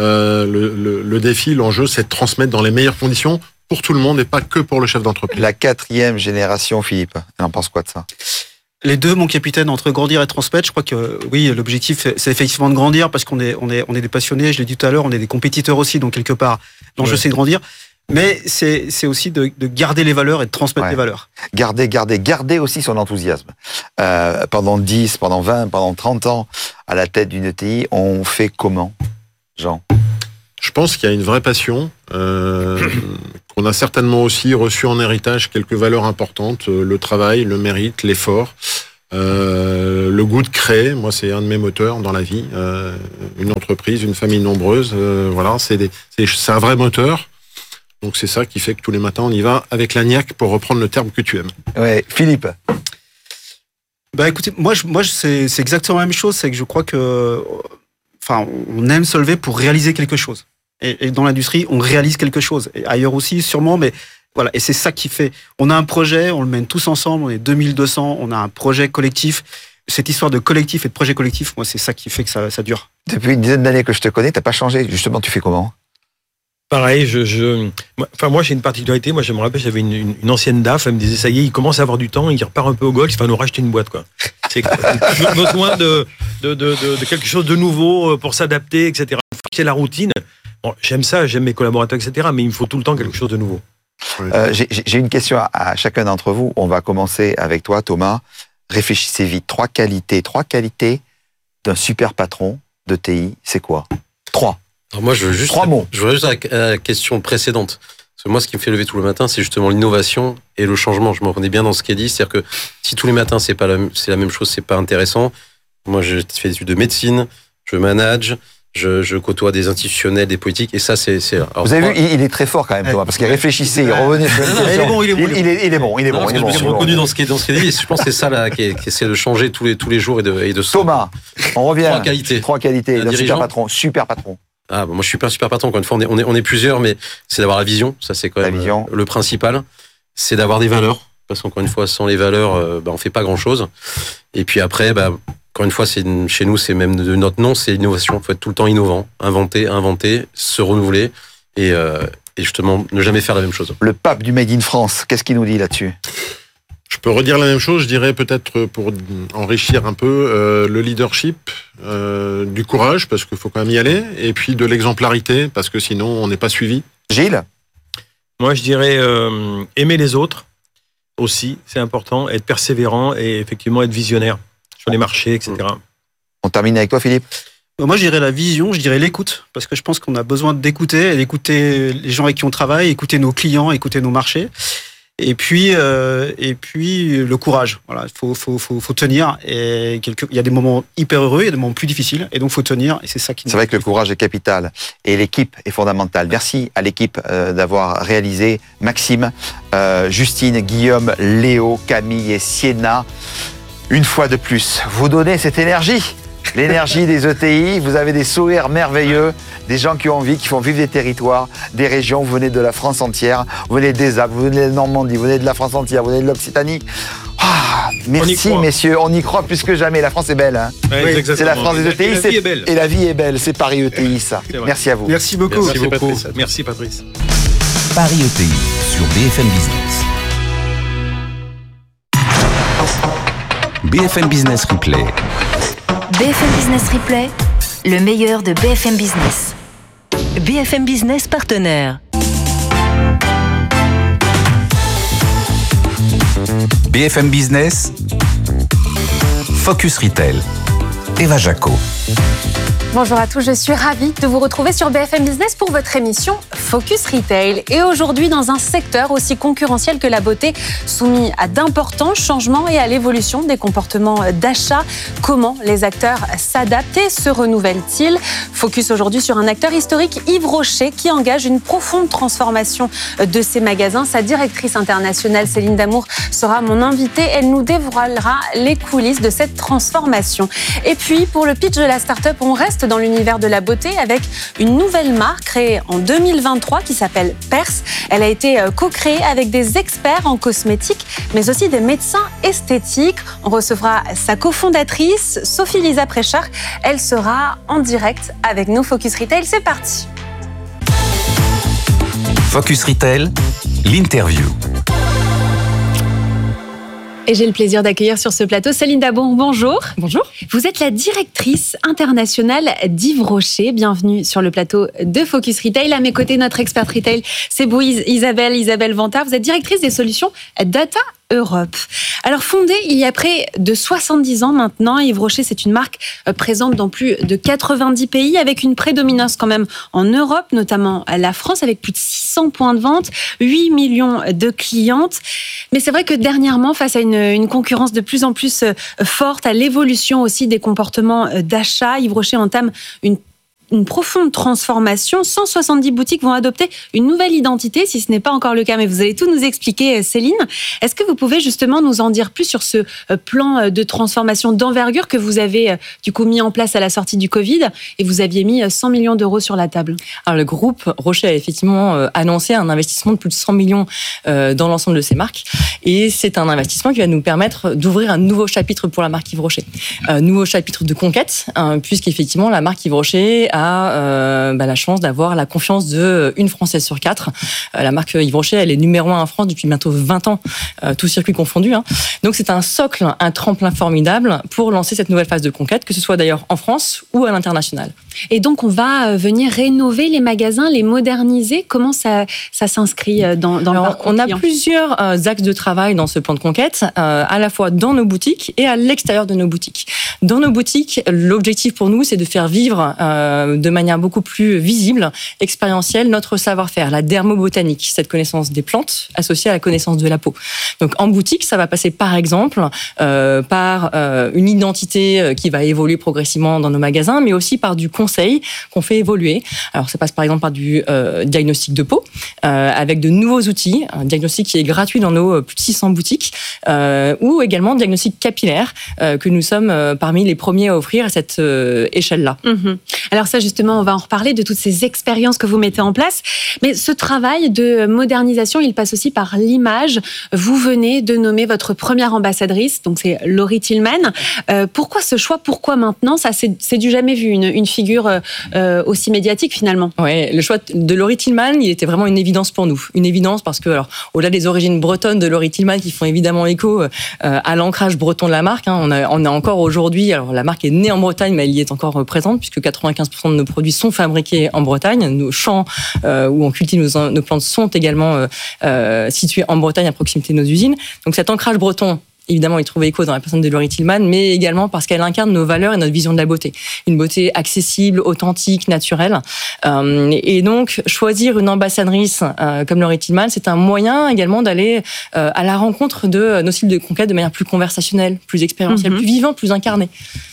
le défi, l'enjeu, c'est de transmettre dans les meilleures conditions pour tout le monde et pas que pour le chef d'entreprise. La 4e génération, Philippe, on pense quoi de ça ? Les deux, mon capitaine, entre grandir et transmettre, je crois que oui, l'objectif, c'est effectivement de grandir parce qu'on est des passionnés, je l'ai dit tout à l'heure, on est des compétiteurs aussi, donc quelque part, l'enjeu, c'est de grandir. Mais c'est aussi de garder les valeurs et de transmettre les valeurs. Garder aussi son enthousiasme. Pendant 10, pendant 20, pendant 30 ans, à la tête d'une ETI, on fait comment, Jean ? Je pense qu'il y a une vraie passion, qu'on a certainement aussi reçu en héritage quelques valeurs importantes, le travail, le mérite, l'effort, le goût de créer. Moi, c'est un de mes moteurs dans la vie. Une entreprise, une famille nombreuse, voilà, c'est un vrai moteur. Donc c'est ça qui fait que tous les matins, on y va avec la niaque, pour reprendre le terme que tu aimes. Ouais, Philippe. Bah écoutez, moi c'est exactement la même chose, c'est que je crois que, enfin, on aime se lever pour réaliser quelque chose. Et dans l'industrie, on réalise quelque chose. Et ailleurs aussi, sûrement, mais voilà. Et c'est ça qui fait. On a un projet, on le mène tous ensemble, on est 2200, on a un projet collectif. Cette histoire de collectif et de projet collectif, moi, c'est ça qui fait que ça dure. Depuis une dizaine d'années que je te connais, t'as pas changé. Justement, tu fais comment ? Pareil, moi j'ai une particularité. Moi, je me rappelle, j'avais une ancienne DAF, elle me disait, ça y est, il commence à avoir du temps, il repart un peu au golf, il va nous racheter une boîte, quoi. C'est toujours besoin de quelque chose de nouveau pour s'adapter, etc. Il faut qu'il y ait la routine. Bon, j'aime ça, j'aime mes collaborateurs, etc. Mais il me faut tout le temps quelque chose de nouveau. J'ai une question à chacun d'entre vous. On va commencer avec toi, Thomas. Réfléchissez vite. 3 qualités d'un super patron de TI, c'est quoi ? 3. Alors moi, je veux juste 3 mots. Je voudrais juste à la question précédente. Parce que moi, ce qui me fait lever tout le matin, c'est justement l'innovation et le changement. Je me reconnais bien dans ce qui est dit. C'est-à-dire que si tous les matins, c'est la même chose, c'est pas intéressant. Moi, je fais des études de médecine, je manage, je côtoie des institutionnels, des politiques, et ça, c'est là. Alors, vous avez vu, il est très fort quand même, Thomas, parce qu'il réfléchissait, il revenait sur une question. Il est bon. Je me suis reconnu dans ce qui est dit, et je pense que c'est ça là, qui essaie de changer tous les jours et de Thomas, on revient. 3 qualités. d'un super patron. Ah, moi, je suis pas un super patron. Encore une fois, on est plusieurs, mais c'est d'avoir la vision. Ça, c'est quand même le principal. C'est d'avoir des valeurs. Parce qu'encore une fois, sans les valeurs, on fait pas grand chose. Et puis après, encore une fois, chez nous, c'est même de notre nom, c'est l'innovation. Il faut être tout le temps innovant, inventer, se renouveler et justement ne jamais faire la même chose. Le pape du Made in France, qu'est-ce qu'il nous dit là-dessus ? Je peux redire la même chose, je dirais peut-être pour enrichir un peu le leadership, du courage, parce qu'il faut quand même y aller, et puis de l'exemplarité, parce que sinon on n'est pas suivi. Gilles ? Moi, je dirais aimer les autres aussi, c'est important, être persévérant et effectivement être visionnaire sur les marchés, etc. On termine avec toi, Philippe ? Moi, je dirais la vision, je dirais l'écoute, parce que je pense qu'on a besoin d'écouter les gens avec qui on travaille, écouter nos clients, écouter nos marchés. Et puis le courage. Voilà, faut tenir. Et il y a des moments hyper heureux, il y a des moments plus difficiles, et donc faut tenir. Et c'est ça qui. C'est vrai que le courage est capital, et l'équipe est fondamentale. Merci à l'équipe d'avoir réalisé. Maxime, Justine, Guillaume, Léo, Camille et Sienna. Une fois de plus, vous donnez cette énergie. L'énergie des ETI, vous avez des sourires merveilleux, des gens qui ont envie, qui font vivre des territoires, des régions, vous venez de la France entière, vous venez des Alpes, vous venez de Normandie, vous venez de la France entière, vous venez de l'Occitanie. Merci messieurs, on y croit plus que jamais, la France est belle. Hein. Oui, c'est la France des ETI, et la vie est belle. Et la vie est belle, c'est Paris ETI ça. Merci à vous. Merci beaucoup. Merci Patrice. Paris ETI sur BFM Business. BFM Business Replay. BFM Business Replay, le meilleur de BFM Business. BFM Business partenaire. BFM Business, Focus Retail, Eva Jaco. Bonjour à tous, je suis ravie de vous retrouver sur BFM Business pour votre émission Focus Retail. Et aujourd'hui, dans un secteur aussi concurrentiel que la beauté, soumis à d'importants changements et à l'évolution des comportements d'achat, comment les acteurs s'adaptent et se renouvellent-ils ? Focus aujourd'hui sur un acteur historique, Yves Rocher, qui engage une profonde transformation de ses magasins. Sa directrice internationale, Céline Damour, sera mon invitée. Elle nous dévoilera les coulisses de cette transformation. Et puis, pour le pitch de la start-up, on reste dans l'univers de la beauté avec une nouvelle marque créée en 2023 qui s'appelle Pers. Elle a été co-créée avec des experts en cosmétiques, mais aussi des médecins esthétiques. On recevra sa cofondatrice, Sophie Lisa Préchard. Elle sera en direct avec nous. Focus Retail, c'est parti. Focus Retail, l'interview. Et j'ai le plaisir d'accueillir sur ce plateau Céline Dabon. Bonjour. Bonjour. Vous êtes la directrice internationale d'Yves Rocher. Bienvenue sur le plateau de Focus Retail. À mes côtés, notre experte retail, c'est vous, Isabelle Vantard. Vous êtes directrice des solutions Data Europe. Alors fondée il y a près de 70 ans maintenant, Yves Rocher, c'est une marque présente dans plus de 90 pays avec une prédominance quand même en Europe, notamment la France, avec plus de 600 points de vente, 8 millions de clientes. Mais c'est vrai que dernièrement, face à une concurrence de plus en plus forte, à l'évolution aussi des comportements d'achat, Yves Rocher entame une profonde transformation. 170 boutiques vont adopter une nouvelle identité, si ce n'est pas encore le cas. Mais vous allez tout nous expliquer, Céline. Est-ce que vous pouvez justement nous en dire plus sur ce plan de transformation d'envergure que vous avez du coup mis en place à la sortie du Covid et vous aviez mis 100 millions d'euros sur la table? Alors, le groupe Rocher a effectivement annoncé un investissement de plus de 100 millions dans l'ensemble de ses marques. Et c'est un investissement qui va nous permettre d'ouvrir un nouveau chapitre pour la marque Yves Rocher. Nouveau chapitre de conquête, puisqu'effectivement, la marque Yves Rocher a la chance d'avoir la confiance d'une Française sur 4. La marque Yves Rocher, elle est numéro 1 en France depuis bientôt 20 ans, tout circuit confondu. Donc c'est un socle, un tremplin formidable pour lancer cette nouvelle phase de conquête, que ce soit d'ailleurs en France ou à l'international. Et donc on va venir rénover les magasins, les moderniser. Comment ça s'inscrit dans le parcours On a client? plusieurs axes de travail dans ce plan de conquête, à la fois dans nos boutiques et à l'extérieur de nos boutiques. Dans nos boutiques, l'objectif pour nous, c'est de faire vivre de manière beaucoup plus visible, expérientielle, notre savoir-faire, la dermobotanique, cette connaissance des plantes associée à la connaissance de la peau. Donc en boutique, ça va passer par exemple par une identité qui va évoluer progressivement dans nos magasins, mais aussi par du conseil qu'on fait évoluer. Alors ça passe par exemple par du diagnostic de peau, avec de nouveaux outils, un diagnostic qui est gratuit dans nos plus de 600 boutiques, ou également diagnostic capillaire, que nous sommes parmi les premiers à offrir à cette échelle-là. Alors ça justement, on va en reparler de toutes ces expériences que vous mettez en place. Mais ce travail de modernisation, il passe aussi par l'image. Vous venez de nommer votre première ambassadrice, donc c'est Laurie Tillman. Pourquoi ce choix? Pourquoi maintenant? Ça, c'est du jamais vu, une figure aussi médiatique finalement. Ouais, le choix de Laurie Tillman, il était vraiment une évidence pour nous. Une évidence parce que, alors, au-delà des origines bretonnes de Laurie Tillman qui font évidemment écho à l'ancrage breton de la marque, on a encore aujourd'hui, alors la marque est née en Bretagne, mais elle y est encore présente puisque 95% de nos produits sont fabriqués en Bretagne. Nos champs où on cultive nos plantes sont également situés en Bretagne à proximité de nos usines. Donc cet ancrage breton, évidemment, il trouve écho dans la personne de Laurie Tillman, mais également parce qu'elle incarne nos valeurs et notre vision de la beauté. Une beauté accessible, authentique, naturelle. Et donc, choisir une ambassadrice comme Laurie Tillman, c'est un moyen également d'aller à la rencontre de nos cibles de conquête de manière plus conversationnelle, plus expérientielle, plus vivante, plus incarnée.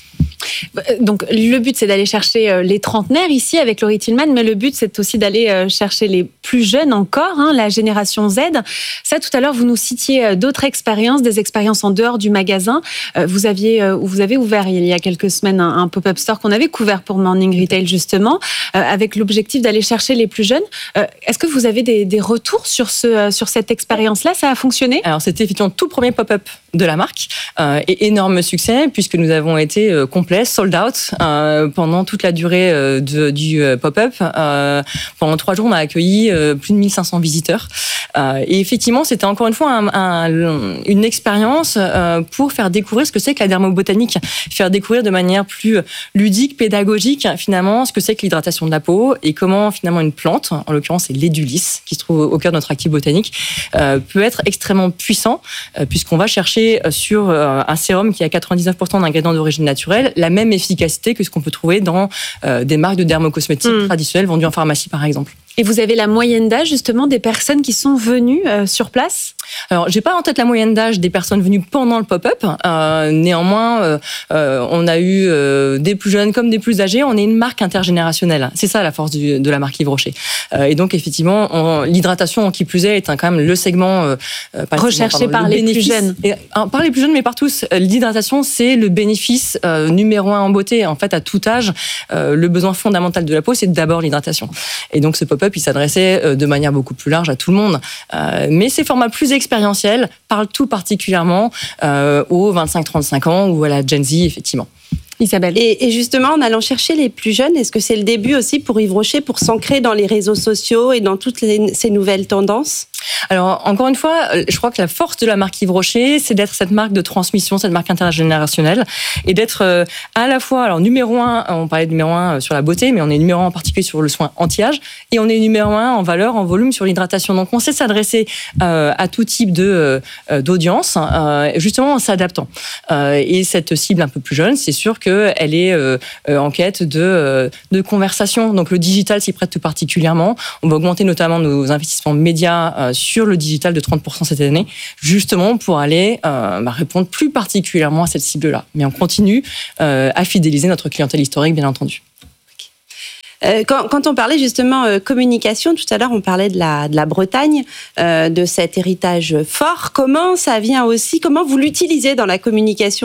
Donc le but c'est d'aller chercher les trentenaires ici avec Laurie Tillman, mais le but c'est aussi d'aller chercher les plus jeunes encore, la génération Z. Ça, tout à l'heure vous nous citiez d'autres expériences, des expériences en dehors du magasin. Vous avez ouvert il y a quelques semaines un pop-up store qu'on avait couvert pour Morning Retail justement, avec l'objectif d'aller chercher les plus jeunes. Est-ce que vous avez des retours sur cette expérience-là? Ça a fonctionné? Alors c'était effectivement tout premier pop-up de la marque et énorme succès puisque nous avons été complets, sold out pendant toute la durée du pop-up. Pendant 3 jours, on a accueilli plus de 1500 visiteurs. Et effectivement, c'était encore une fois une expérience pour faire découvrir ce que c'est que la dermobotanique, faire découvrir de manière plus ludique, pédagogique, finalement, ce que c'est que l'hydratation de la peau et comment finalement une plante, en l'occurrence c'est l'édulis, qui se trouve au cœur de notre actif botanique, peut être extrêmement puissant puisqu'on va chercher sur un sérum qui a 99% d'ingrédients d'origine naturelle la même efficacité que ce qu'on peut trouver dans des marques de dermocosmétiques traditionnelles vendues en pharmacie par exemple. Et vous avez la moyenne d'âge justement des personnes qui sont venues sur place? Alors, j'ai pas en tête la moyenne d'âge des personnes venues pendant le pop-up. Néanmoins, on a eu des plus jeunes comme des plus âgés. On est une marque intergénérationnelle. C'est ça la force de la marque Yves Rocher. Et donc, effectivement, l'hydratation, qui plus est quand même le segment recherché par les plus jeunes. Par les plus jeunes, mais par tous. L'hydratation, c'est le bénéfice numéro 1 en beauté. En fait, à tout âge, le besoin fondamental de la peau, c'est d'abord l'hydratation. Et donc, ce pop-up, il s'adressait de manière beaucoup plus large à tout le monde. Mais ces formats plus expérientiels parlent tout particulièrement aux 25-35 ans ou à la Gen Z, effectivement. Isabelle. Et justement, en allant chercher les plus jeunes, est-ce que c'est le début aussi pour Yves Rocher pour s'ancrer dans les réseaux sociaux et dans toutes ces nouvelles tendances ? Alors, encore une fois, je crois que la force de la marque Yves Rocher, c'est d'être cette marque de transmission, cette marque intergénérationnelle, et d'être à la fois, alors numéro 1, on parlait de numéro 1 sur la beauté, mais on est numéro 1 en particulier sur le soin anti-âge, et on est numéro 1 en valeur, en volume sur l'hydratation. Donc, on sait s'adresser à tout type d'audience, justement en s'adaptant. Et cette cible un peu plus jeune, c'est sûr qu'elle est en quête de conversation. Donc, le digital s'y prête tout particulièrement. On va augmenter notamment nos investissements médias sur le digital de 30% cette année, justement pour aller répondre plus particulièrement à cette cible-là. Mais on continue à fidéliser notre clientèle historique, bien entendu. Quand on parlait justement communication, tout à l'heure on parlait de la Bretagne, de cet héritage fort. Comment ça vient aussi, comment vous l'utilisez dans la communication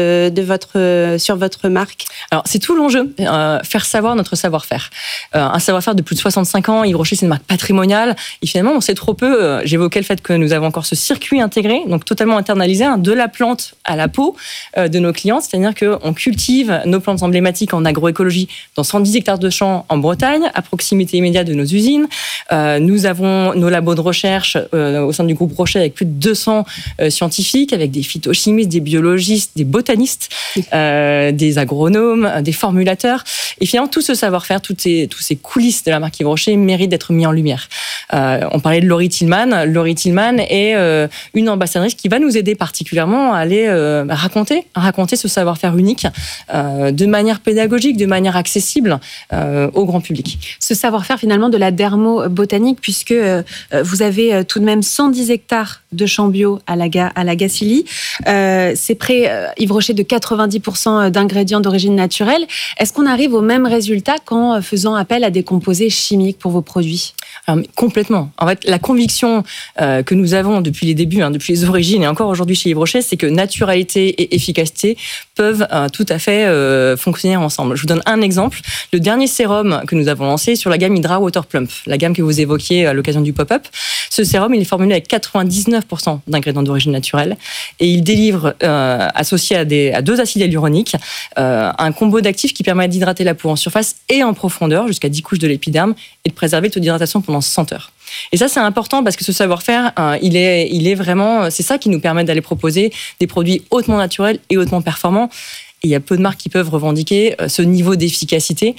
sur votre marque? Alors c'est tout l'enjeu, faire savoir notre savoir-faire. Un savoir-faire de plus de 65 ans, Yves Rocher c'est une marque patrimoniale, et finalement on sait trop peu, j'évoquais le fait que nous avons encore ce circuit intégré, donc totalement internalisé, de la plante à la peau de nos clients, c'est-à-dire qu'on cultive nos plantes emblématiques en agroécologie dans 110 hectares de champs en Bretagne, à proximité immédiate de nos usines. Nous avons nos labos de recherche au sein du groupe Rocher avec plus de 200 scientifiques, avec des phytochimistes, des biologistes, des botanistes, des agronomes, des formulateurs. Et finalement, tout ce savoir-faire, tous ces coulisses de la marque Yves Rocher méritent d'être mis en lumière. On parlait de Laurie Tillman. Laurie Tillman est une ambassadrice qui va nous aider particulièrement à aller raconter ce savoir-faire unique de manière pédagogique, de manière accessible au grand public. Ce savoir-faire finalement de la dermo-botanique, puisque vous avez tout de même 110 hectares de champs bio à la Gacilly. C'est près, Yves Rocher, de 90% d'ingrédients d'origine naturelle. Est-ce qu'on arrive au même résultat qu'en faisant appel à des composés chimiques pour vos produits? Alors, complètement. En fait, la conviction que nous avons depuis les débuts, depuis les origines et encore aujourd'hui chez Yves Rocher, c'est que naturalité et efficacité peuvent tout à fait fonctionner ensemble. Je vous donne un exemple. Le dernier sérum que nous avons lancé sur la gamme Hydra Water Plump, la gamme que vous évoquiez à l'occasion du pop-up. Ce sérum, il est formulé avec 99% d'ingrédients d'origine naturelle et il délivre, associé à 2 acides hyaluroniques, un combo d'actifs qui permet d'hydrater la peau en surface et en profondeur, jusqu'à 10 couches de l'épiderme, et de préserver le taux d'hydratation pendant 100 heures. Et ça, c'est important parce que ce savoir-faire, il est vraiment, c'est ça qui nous permet d'aller proposer des produits hautement naturels et hautement performants. Et il y a peu de marques qui peuvent revendiquer ce niveau d'efficacité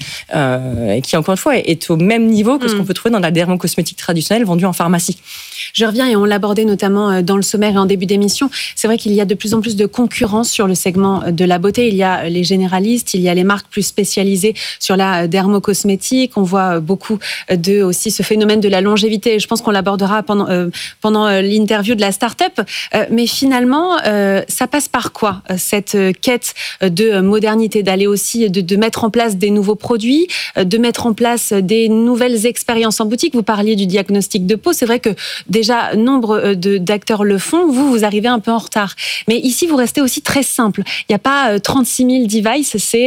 qui, encore une fois, est au même niveau que ce qu'on peut trouver dans la dermocosmétique traditionnelle vendue en pharmacie. Je reviens, et on l'abordait notamment dans le sommaire et en début d'émission, c'est vrai qu'il y a de plus en plus de concurrence sur le segment de la beauté. Il y a les généralistes, il y a les marques plus spécialisées sur la dermocosmétique. On voit beaucoup aussi ce phénomène de la longévité. Je pense qu'on l'abordera pendant l'interview de la start-up. Mais finalement, ça passe par quoi, cette quête de modernité, d'aller aussi, de mettre en place des nouveaux produits, de mettre en place des nouvelles expériences en boutique? Vous parliez du diagnostic de peau. C'est vrai que déjà, nombre d'acteurs le font. Vous arrivez un peu en retard. Mais ici, vous restez aussi très simple. Il n'y a pas 36 000 devices. C'est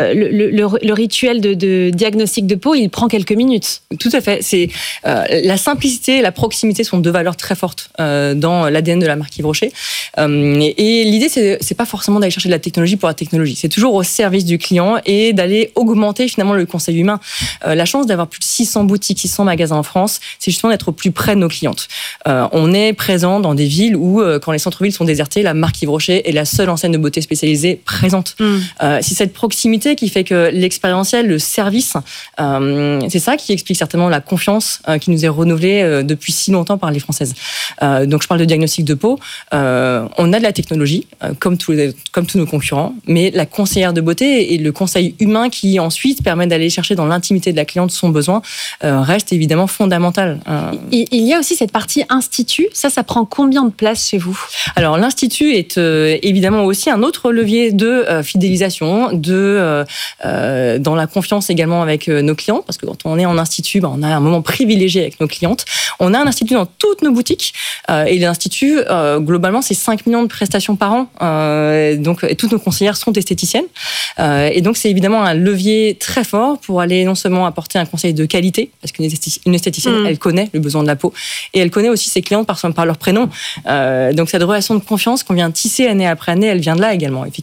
le rituel de diagnostic de peau, il prend quelques minutes. Tout à fait. C'est la simplicité et la proximité sont 2 valeurs très fortes dans l'ADN de la marque Yves Rocher. Et l'idée, c'est pas forcément d'aller chercher de la technologie pour la technologie. C'est toujours au service du client et d'aller augmenter finalement le conseil humain. La chance d'avoir plus de 600 boutiques, 600 magasins en France, c'est justement d'être au plus près de nos clientes. On est présent dans des villes où, quand les centres-villes sont désertés, la marque Yves Rocher est la seule enseigne de beauté spécialisée présente. C'est cette proximité qui fait que l'expérientiel, le service, c'est ça qui explique certainement la confiance qui nous est renouvelée depuis si longtemps par les Françaises. Donc je parle de diagnostic de peau. On a de la technologie, comme tous nos concurrents, mais la conseillère de beauté et le conseil humain qui ensuite permet d'aller chercher dans l'intimité de la cliente son besoin reste évidemment fondamental. Il y a aussi cette partie institut. Ça prend combien de place chez vous? Alors l'institut est évidemment aussi un autre levier de fidélisation, dans la confiance également avec nos clients, parce que quand on est en institut, on a un moment privilégié avec nos clientes. On a un institut dans toutes nos boutiques et l'institut, globalement, c'est 5 millions de prestations par an. Donc, et toutes nos conseillères sont esthéticiennes. Et donc, c'est évidemment un levier très fort pour aller non seulement apporter un conseil de qualité, parce qu'une esthéticienne, elle connaît le besoin de la peau, et elle connaît aussi ses clientes par leur prénom. Donc, cette relation de confiance qu'on vient tisser année après année, elle vient de là également, effectivement.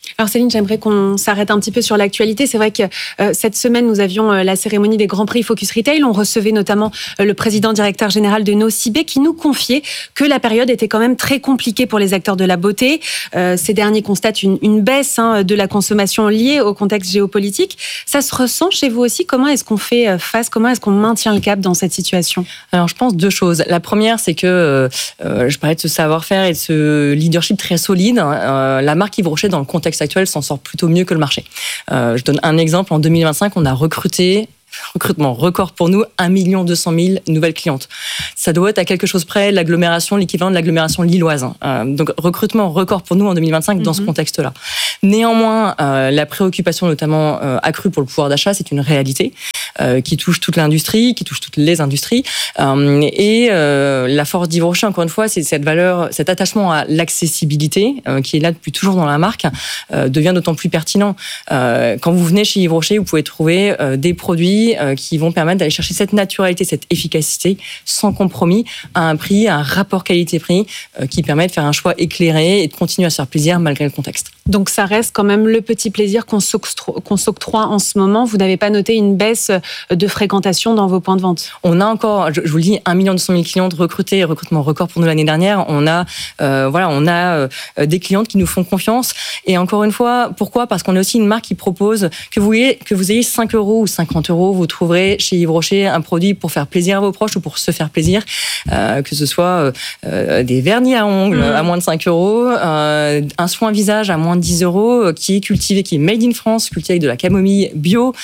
Alors Céline, j'aimerais qu'on s'arrête un petit peu sur l'actualité. C'est vrai que cette semaine, nous avions la cérémonie des Grands Prix Focus Retail. On recevait notamment le président directeur général de Nocibé qui nous confiait que la période était quand même très compliquée pour les acteurs de la beauté. Ces derniers constatent une baisse de la consommation liée au contexte géopolitique. Ça se ressent chez vous aussi? Comment est-ce qu'on fait face? Comment est-ce qu'on maintient le cap dans cette situation? Alors je pense deux choses. La première, c'est que je parlais de ce savoir-faire et de ce leadership très solide. La marque Yves Rocher, dans le contexte actuel, s'en sort plutôt mieux que le marché. Je donne un exemple. En 2025, on a recrutement record pour nous, 1 200 000 nouvelles clientes. Ça doit être à quelque chose près l'équivalent de l'agglomération lilloise. Donc recrutement record pour nous en 2025 dans ce contexte-là. Néanmoins, la préoccupation notamment accrue pour le pouvoir d'achat, c'est une réalité qui touche toute l'industrie, qui touche toutes les industries. Et la force d'Yves Rocher, encore une fois, c'est cette valeur, cet attachement à l'accessibilité qui est là depuis toujours dans la marque, devient d'autant plus pertinent. Quand vous venez chez Yves Rocher, vous pouvez trouver des produits qui vont permettre d'aller chercher cette naturalité, cette efficacité, sans compromis, à un prix, à un rapport qualité-prix qui permet de faire un choix éclairé et de continuer à se faire plaisir malgré le contexte. Donc ça reste quand même le petit plaisir qu'on s'octroie en ce moment. Vous n'avez pas noté une baisse de fréquentation dans vos points de vente? On a encore, je vous le dis, 1 200 000 clientes recrutées, recrutement record pour nous l'année dernière. On a des clientes qui nous font confiance. Et encore une fois, pourquoi? Parce qu'on est aussi une marque qui propose que vous ayez 5 euros ou 50 euros, vous trouverez chez Yves Rocher un produit pour faire plaisir à vos proches ou pour se faire plaisir, que ce soit des vernis à ongles à moins de 5 euros, un soin visage à moins de 10 euros, qui est cultivé, qui est made in France, cultivé avec de la camomille bio,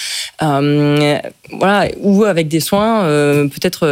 ou avec des soins peut-être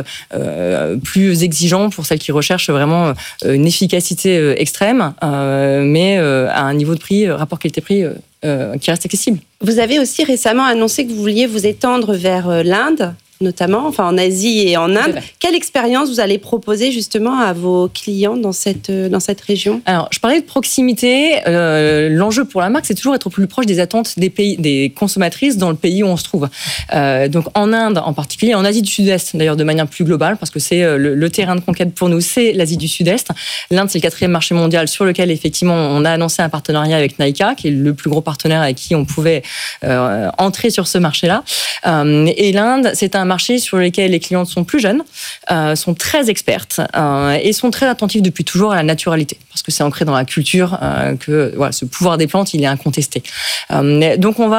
plus exigeants pour celles qui recherchent vraiment une efficacité extrême, mais à un niveau de prix, rapport qualité-prix qui reste accessible. Vous avez aussi récemment annoncé que vous vouliez vous étendre vers l'Inde, notamment, enfin en Asie et en Inde. Quelle expérience vous allez proposer justement à vos clients dans cette région? Alors, je parlais de proximité. L'enjeu pour la marque, c'est toujours être au plus proche des attentes des consommatrices dans le pays où on se trouve. Donc en Inde en particulier, en Asie du Sud-Est d'ailleurs de manière plus globale, parce que c'est le terrain de conquête pour nous, c'est l'Asie du Sud-Est. L'Inde, c'est le 4e marché mondial sur lequel effectivement on a annoncé un partenariat avec Nykaa, qui est le plus gros partenaire avec qui on pouvait entrer sur ce marché-là. Et l'Inde, c'est un marché sur lequel les clientes sont plus jeunes, sont très expertes et sont très attentives depuis toujours à la naturalité, parce que c'est ancré dans la culture que ce pouvoir des plantes, il est incontesté. Donc on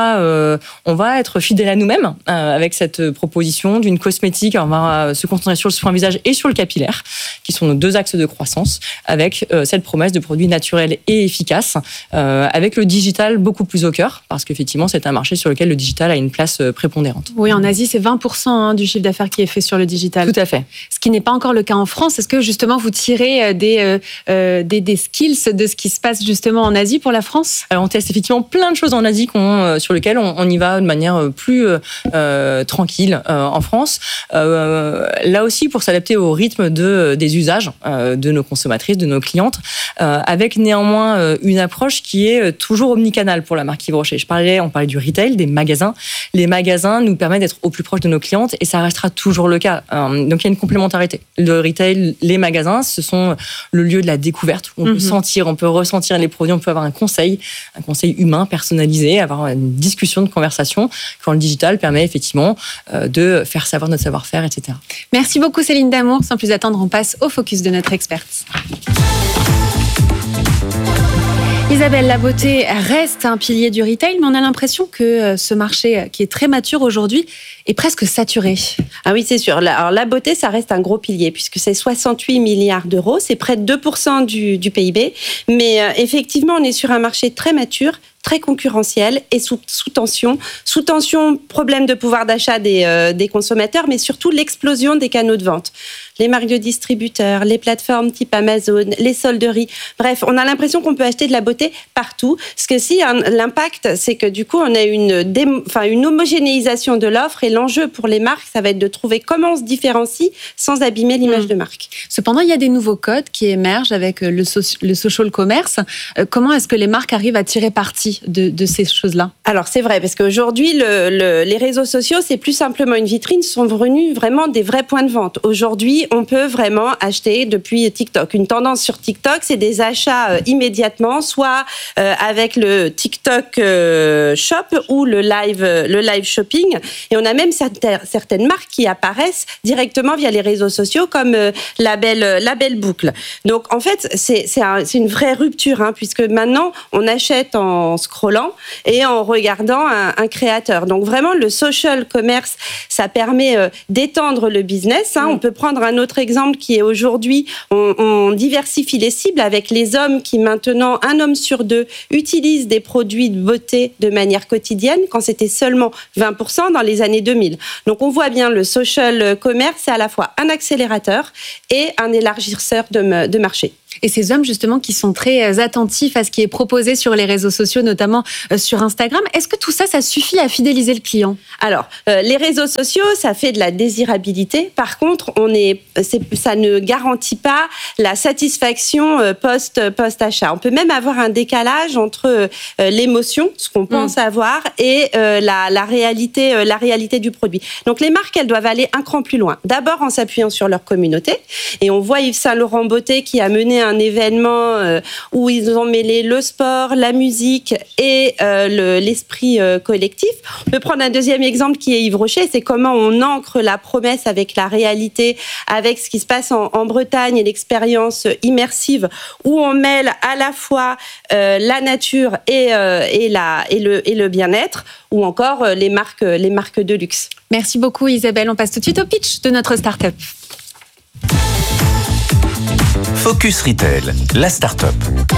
va être fidèles à nous-mêmes avec cette proposition d'une cosmétique. On va se concentrer sur le soin visage et sur le capillaire, qui sont nos 2 axes de croissance, avec cette promesse de produits naturels et efficaces, avec le digital beaucoup plus au cœur, parce qu'effectivement c'est un marché sur lequel le digital a une place prépondérante. Oui, en Asie, c'est 20% du chiffre d'affaires qui est fait sur le digital. Tout à fait. Ce qui n'est pas encore le cas en France. Est-ce que justement vous tirez des skills de ce qui se passe justement en Asie pour la France? Alors on teste effectivement plein de choses en Asie sur lesquelles on y va de manière plus tranquille en France. Là aussi pour s'adapter au rythme des usages de nos consommatrices, de nos clientes, avec néanmoins une approche qui est toujours omnicanale pour la marque Yves Rocher. On parlait du retail, des magasins. Les magasins nous permettent d'être au plus proche de nos clientes et ça restera toujours le cas. Donc il y a une complémentarité. Le retail, les magasins, ce sont le lieu de la découverte où on peut sentir, on peut ressentir les produits, on peut avoir un conseil humain personnalisé, avoir une discussion, de conversation, quand le digital permet effectivement de faire savoir notre savoir-faire, etc. Merci beaucoup Céline Damour. Sans plus attendre, on passe au focus de notre experte. Isabelle, la beauté reste un pilier du retail, mais on a l'impression que ce marché qui est très mature aujourd'hui est presque saturé. Ah oui, c'est sûr. Alors la beauté, ça reste un gros pilier puisque c'est 68 milliards d'euros, c'est près de 2% du PIB. Mais effectivement, on est sur un marché très mature, très concurrentiel et sous tension. Sous tension, problème de pouvoir d'achat des consommateurs, mais surtout l'explosion des canaux de vente. Les marques de distributeurs, les plateformes type Amazon, les solderies. Bref, on a l'impression qu'on peut acheter de la beauté partout. Ce que si l'impact, c'est que du coup, on a une homogénéisation de l'offre et l'enjeu pour les marques, ça va être de trouver comment on se différencie sans abîmer l'image de marque. Cependant, il y a des nouveaux codes qui émergent avec le social commerce. Comment est-ce que les marques arrivent à tirer parti aujourd'hui de ces choses-là? Alors c'est vrai, parce qu'aujourd'hui, les réseaux sociaux, c'est plus simplement une vitrine, sont devenus vraiment des vrais points de vente. Aujourd'hui, on peut vraiment acheter depuis TikTok. Une tendance sur TikTok, c'est des achats immédiatement, soit avec le TikTok Shop ou le live shopping. Et on a même certaines marques qui apparaissent directement via les réseaux sociaux, comme la belle boucle. Donc en fait, c'est une vraie rupture, hein, puisque maintenant, on achète en scrollant et en regardant un créateur. Donc vraiment, le social commerce, ça permet d'étendre le business. Hein. On peut prendre un autre exemple qui est aujourd'hui, on diversifie les cibles avec les hommes qui maintenant, 1 homme sur 2 utilise des produits de beauté de manière quotidienne, quand c'était seulement 20% dans les années 2000. Donc on voit bien le social commerce, c'est à la fois un accélérateur et un élargisseur de marché. Et ces hommes, justement, qui sont très attentifs à ce qui est proposé sur les réseaux sociaux, notamment sur Instagram, est-ce que tout ça, ça suffit à fidéliser le client? Alors, les réseaux sociaux, ça fait de la désirabilité. Par contre, ça ne garantit pas la satisfaction post-achat. On peut même avoir un décalage entre l'émotion, ce qu'on pense avoir, et la réalité du produit. Donc, les marques, elles doivent aller un cran plus loin. D'abord, en s'appuyant sur leur communauté. Et on voit Yves Saint Laurent Beauté qui a mené un événement où ils ont mêlé le sport, la musique et l'esprit collectif. On peut prendre un deuxième exemple qui est Yves Rocher, c'est comment on ancre la promesse avec la réalité, avec ce qui se passe en Bretagne et l'expérience immersive, où on mêle à la fois la nature et le bien-être, ou encore les marques de luxe. Merci beaucoup Isabelle. On passe tout de suite au pitch de notre start-up. Focus Retail, la start-up.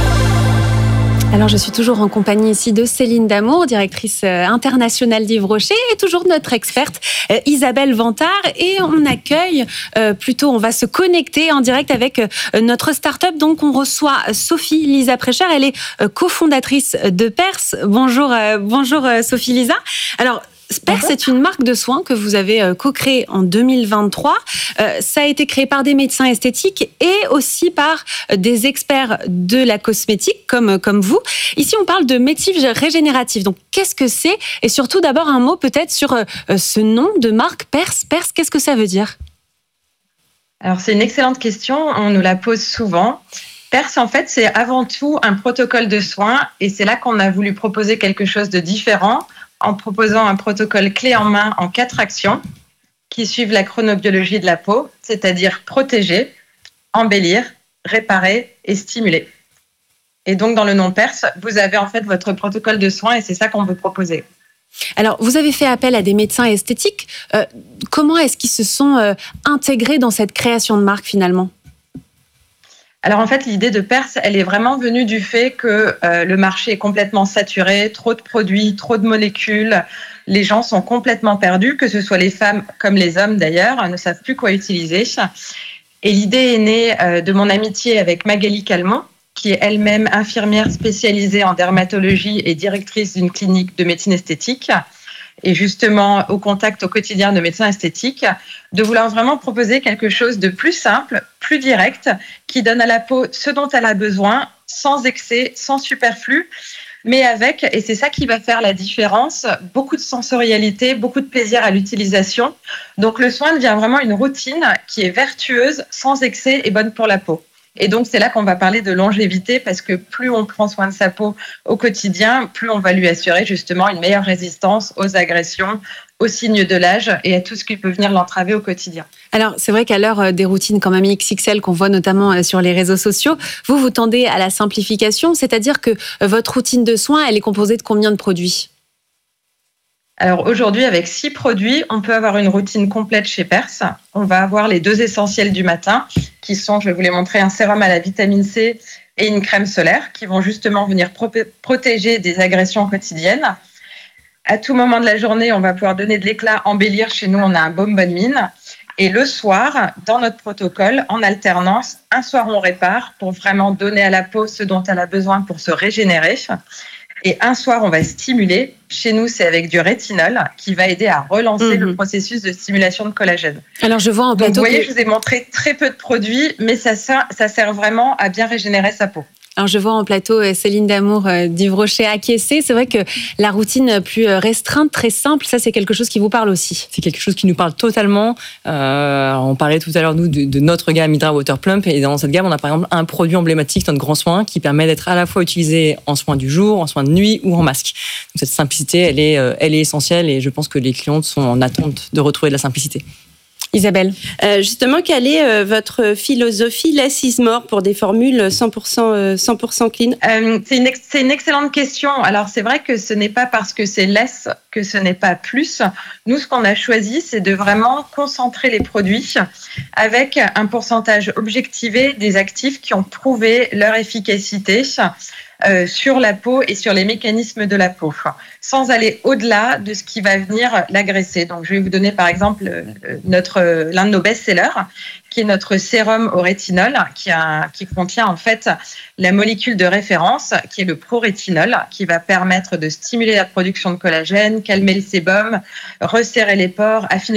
Alors, je suis toujours en compagnie ici de Céline Damour, directrice internationale d'Yves Rocher, et toujours notre experte Isabelle Vantard. Et on accueille, on va se connecter en direct avec notre start-up. Donc, on reçoit Sophie Lisa Precher. Elle est cofondatrice de Pers. Bonjour Sophie Lisa. Alors, Pers, c'est une marque de soins que vous avez co-créée en 2023. Ça a été créé par des médecins esthétiques et aussi par des experts de la cosmétique comme vous. Ici, on parle de médecine régénérative. Donc, qu'est-ce que c'est? Et surtout, d'abord, un mot peut-être sur ce nom de marque Pers. Pers, qu'est-ce que ça veut dire? Alors, c'est une excellente question. On nous la pose souvent. Pers, en fait, c'est avant tout un protocole de soins et c'est là qu'on a voulu proposer quelque chose de différent en proposant un protocole clé en main en 4 actions qui suivent la chronobiologie de la peau, c'est-à-dire protéger, embellir, réparer et stimuler. Et donc, dans le nom Pers, vous avez en fait votre protocole de soins et c'est ça qu'on veut proposer. Alors, vous avez fait appel à des médecins esthétiques. Comment est-ce qu'ils se sont intégrés dans cette création de marque finalement ? Alors en fait, l'idée de Pers, elle est vraiment venue du fait que le marché est complètement saturé, trop de produits, trop de molécules. Les gens sont complètement perdus, que ce soit les femmes comme les hommes d'ailleurs, ne savent plus quoi utiliser. Et l'idée est née de mon amitié avec Magali Calmont, qui est elle-même infirmière spécialisée en dermatologie et directrice d'une clinique de médecine esthétique. Et justement au contact au quotidien de médecins esthétiques, de vouloir vraiment proposer quelque chose de plus simple, plus direct, qui donne à la peau ce dont elle a besoin, sans excès, sans superflu, mais avec, et c'est ça qui va faire la différence, beaucoup de sensorialité, beaucoup de plaisir à l'utilisation. Donc le soin devient vraiment une routine qui est vertueuse, sans excès et bonne pour la peau. Et donc, c'est là qu'on va parler de longévité parce que plus on prend soin de sa peau au quotidien, plus on va lui assurer justement une meilleure résistance aux agressions, aux signes de l'âge et à tout ce qui peut venir l'entraver au quotidien. Alors, c'est vrai qu'à l'heure des routines quand même XXL qu'on voit notamment sur les réseaux sociaux, vous tendez à la simplification, c'est-à-dire que votre routine de soins, elle est composée de combien de produits ? Alors aujourd'hui, avec 6 produits, on peut avoir une routine complète chez Pers. On va avoir les 2 essentiels du matin, qui sont, je vais vous les montrer, un sérum à la vitamine C et une crème solaire, qui vont justement venir protéger des agressions quotidiennes. À tout moment de la journée, on va pouvoir donner de l'éclat, embellir. Chez nous, on a un baume bonne mine. Et le soir, dans notre protocole, en alternance, un soir, on répare pour vraiment donner à la peau ce dont elle a besoin pour se régénérer. Et un soir, on va stimuler. Chez nous, c'est avec du rétinol qui va aider à relancer le processus de stimulation de collagène. Alors, je vois en plateau. Donc, vous voyez, je vous ai montré très peu de produits, mais ça sert vraiment à bien régénérer sa peau. Alors, je vois en plateau Céline Damour d'Yves Rocher acquiescer. C'est vrai que la routine plus restreinte, très simple, ça, c'est quelque chose qui vous parle aussi. C'est quelque chose qui nous parle totalement. On parlait tout à l'heure, nous, de notre gamme Hydra Water Plump. Et dans cette gamme, on a par exemple un produit emblématique, notre grand soin, qui permet d'être à la fois utilisé en soins du jour, en soins de nuit ou en masque. Donc, cette simplicité, elle est essentielle et je pense que les clientes sont en attente de retrouver de la simplicité. Isabelle, justement, quelle est votre philosophie less is more pour des formules 100% clean? C'est une excellente question. Alors, c'est vrai que ce n'est pas parce que c'est less que ce n'est pas plus. Nous, ce qu'on a choisi, c'est de vraiment concentrer les produits avec un pourcentage objectivé des actifs qui ont prouvé leur efficacité sur la peau et sur les mécanismes de la peau, sans aller au-delà de ce qui va venir l'agresser. Donc, je vais vous donner par exemple l'un de nos best-sellers, qui est notre sérum au rétinol, qui contient en fait la molécule de référence, qui est le prorétinol, qui va permettre de stimuler la production de collagène, calmer le sébum, resserrer les pores, affiner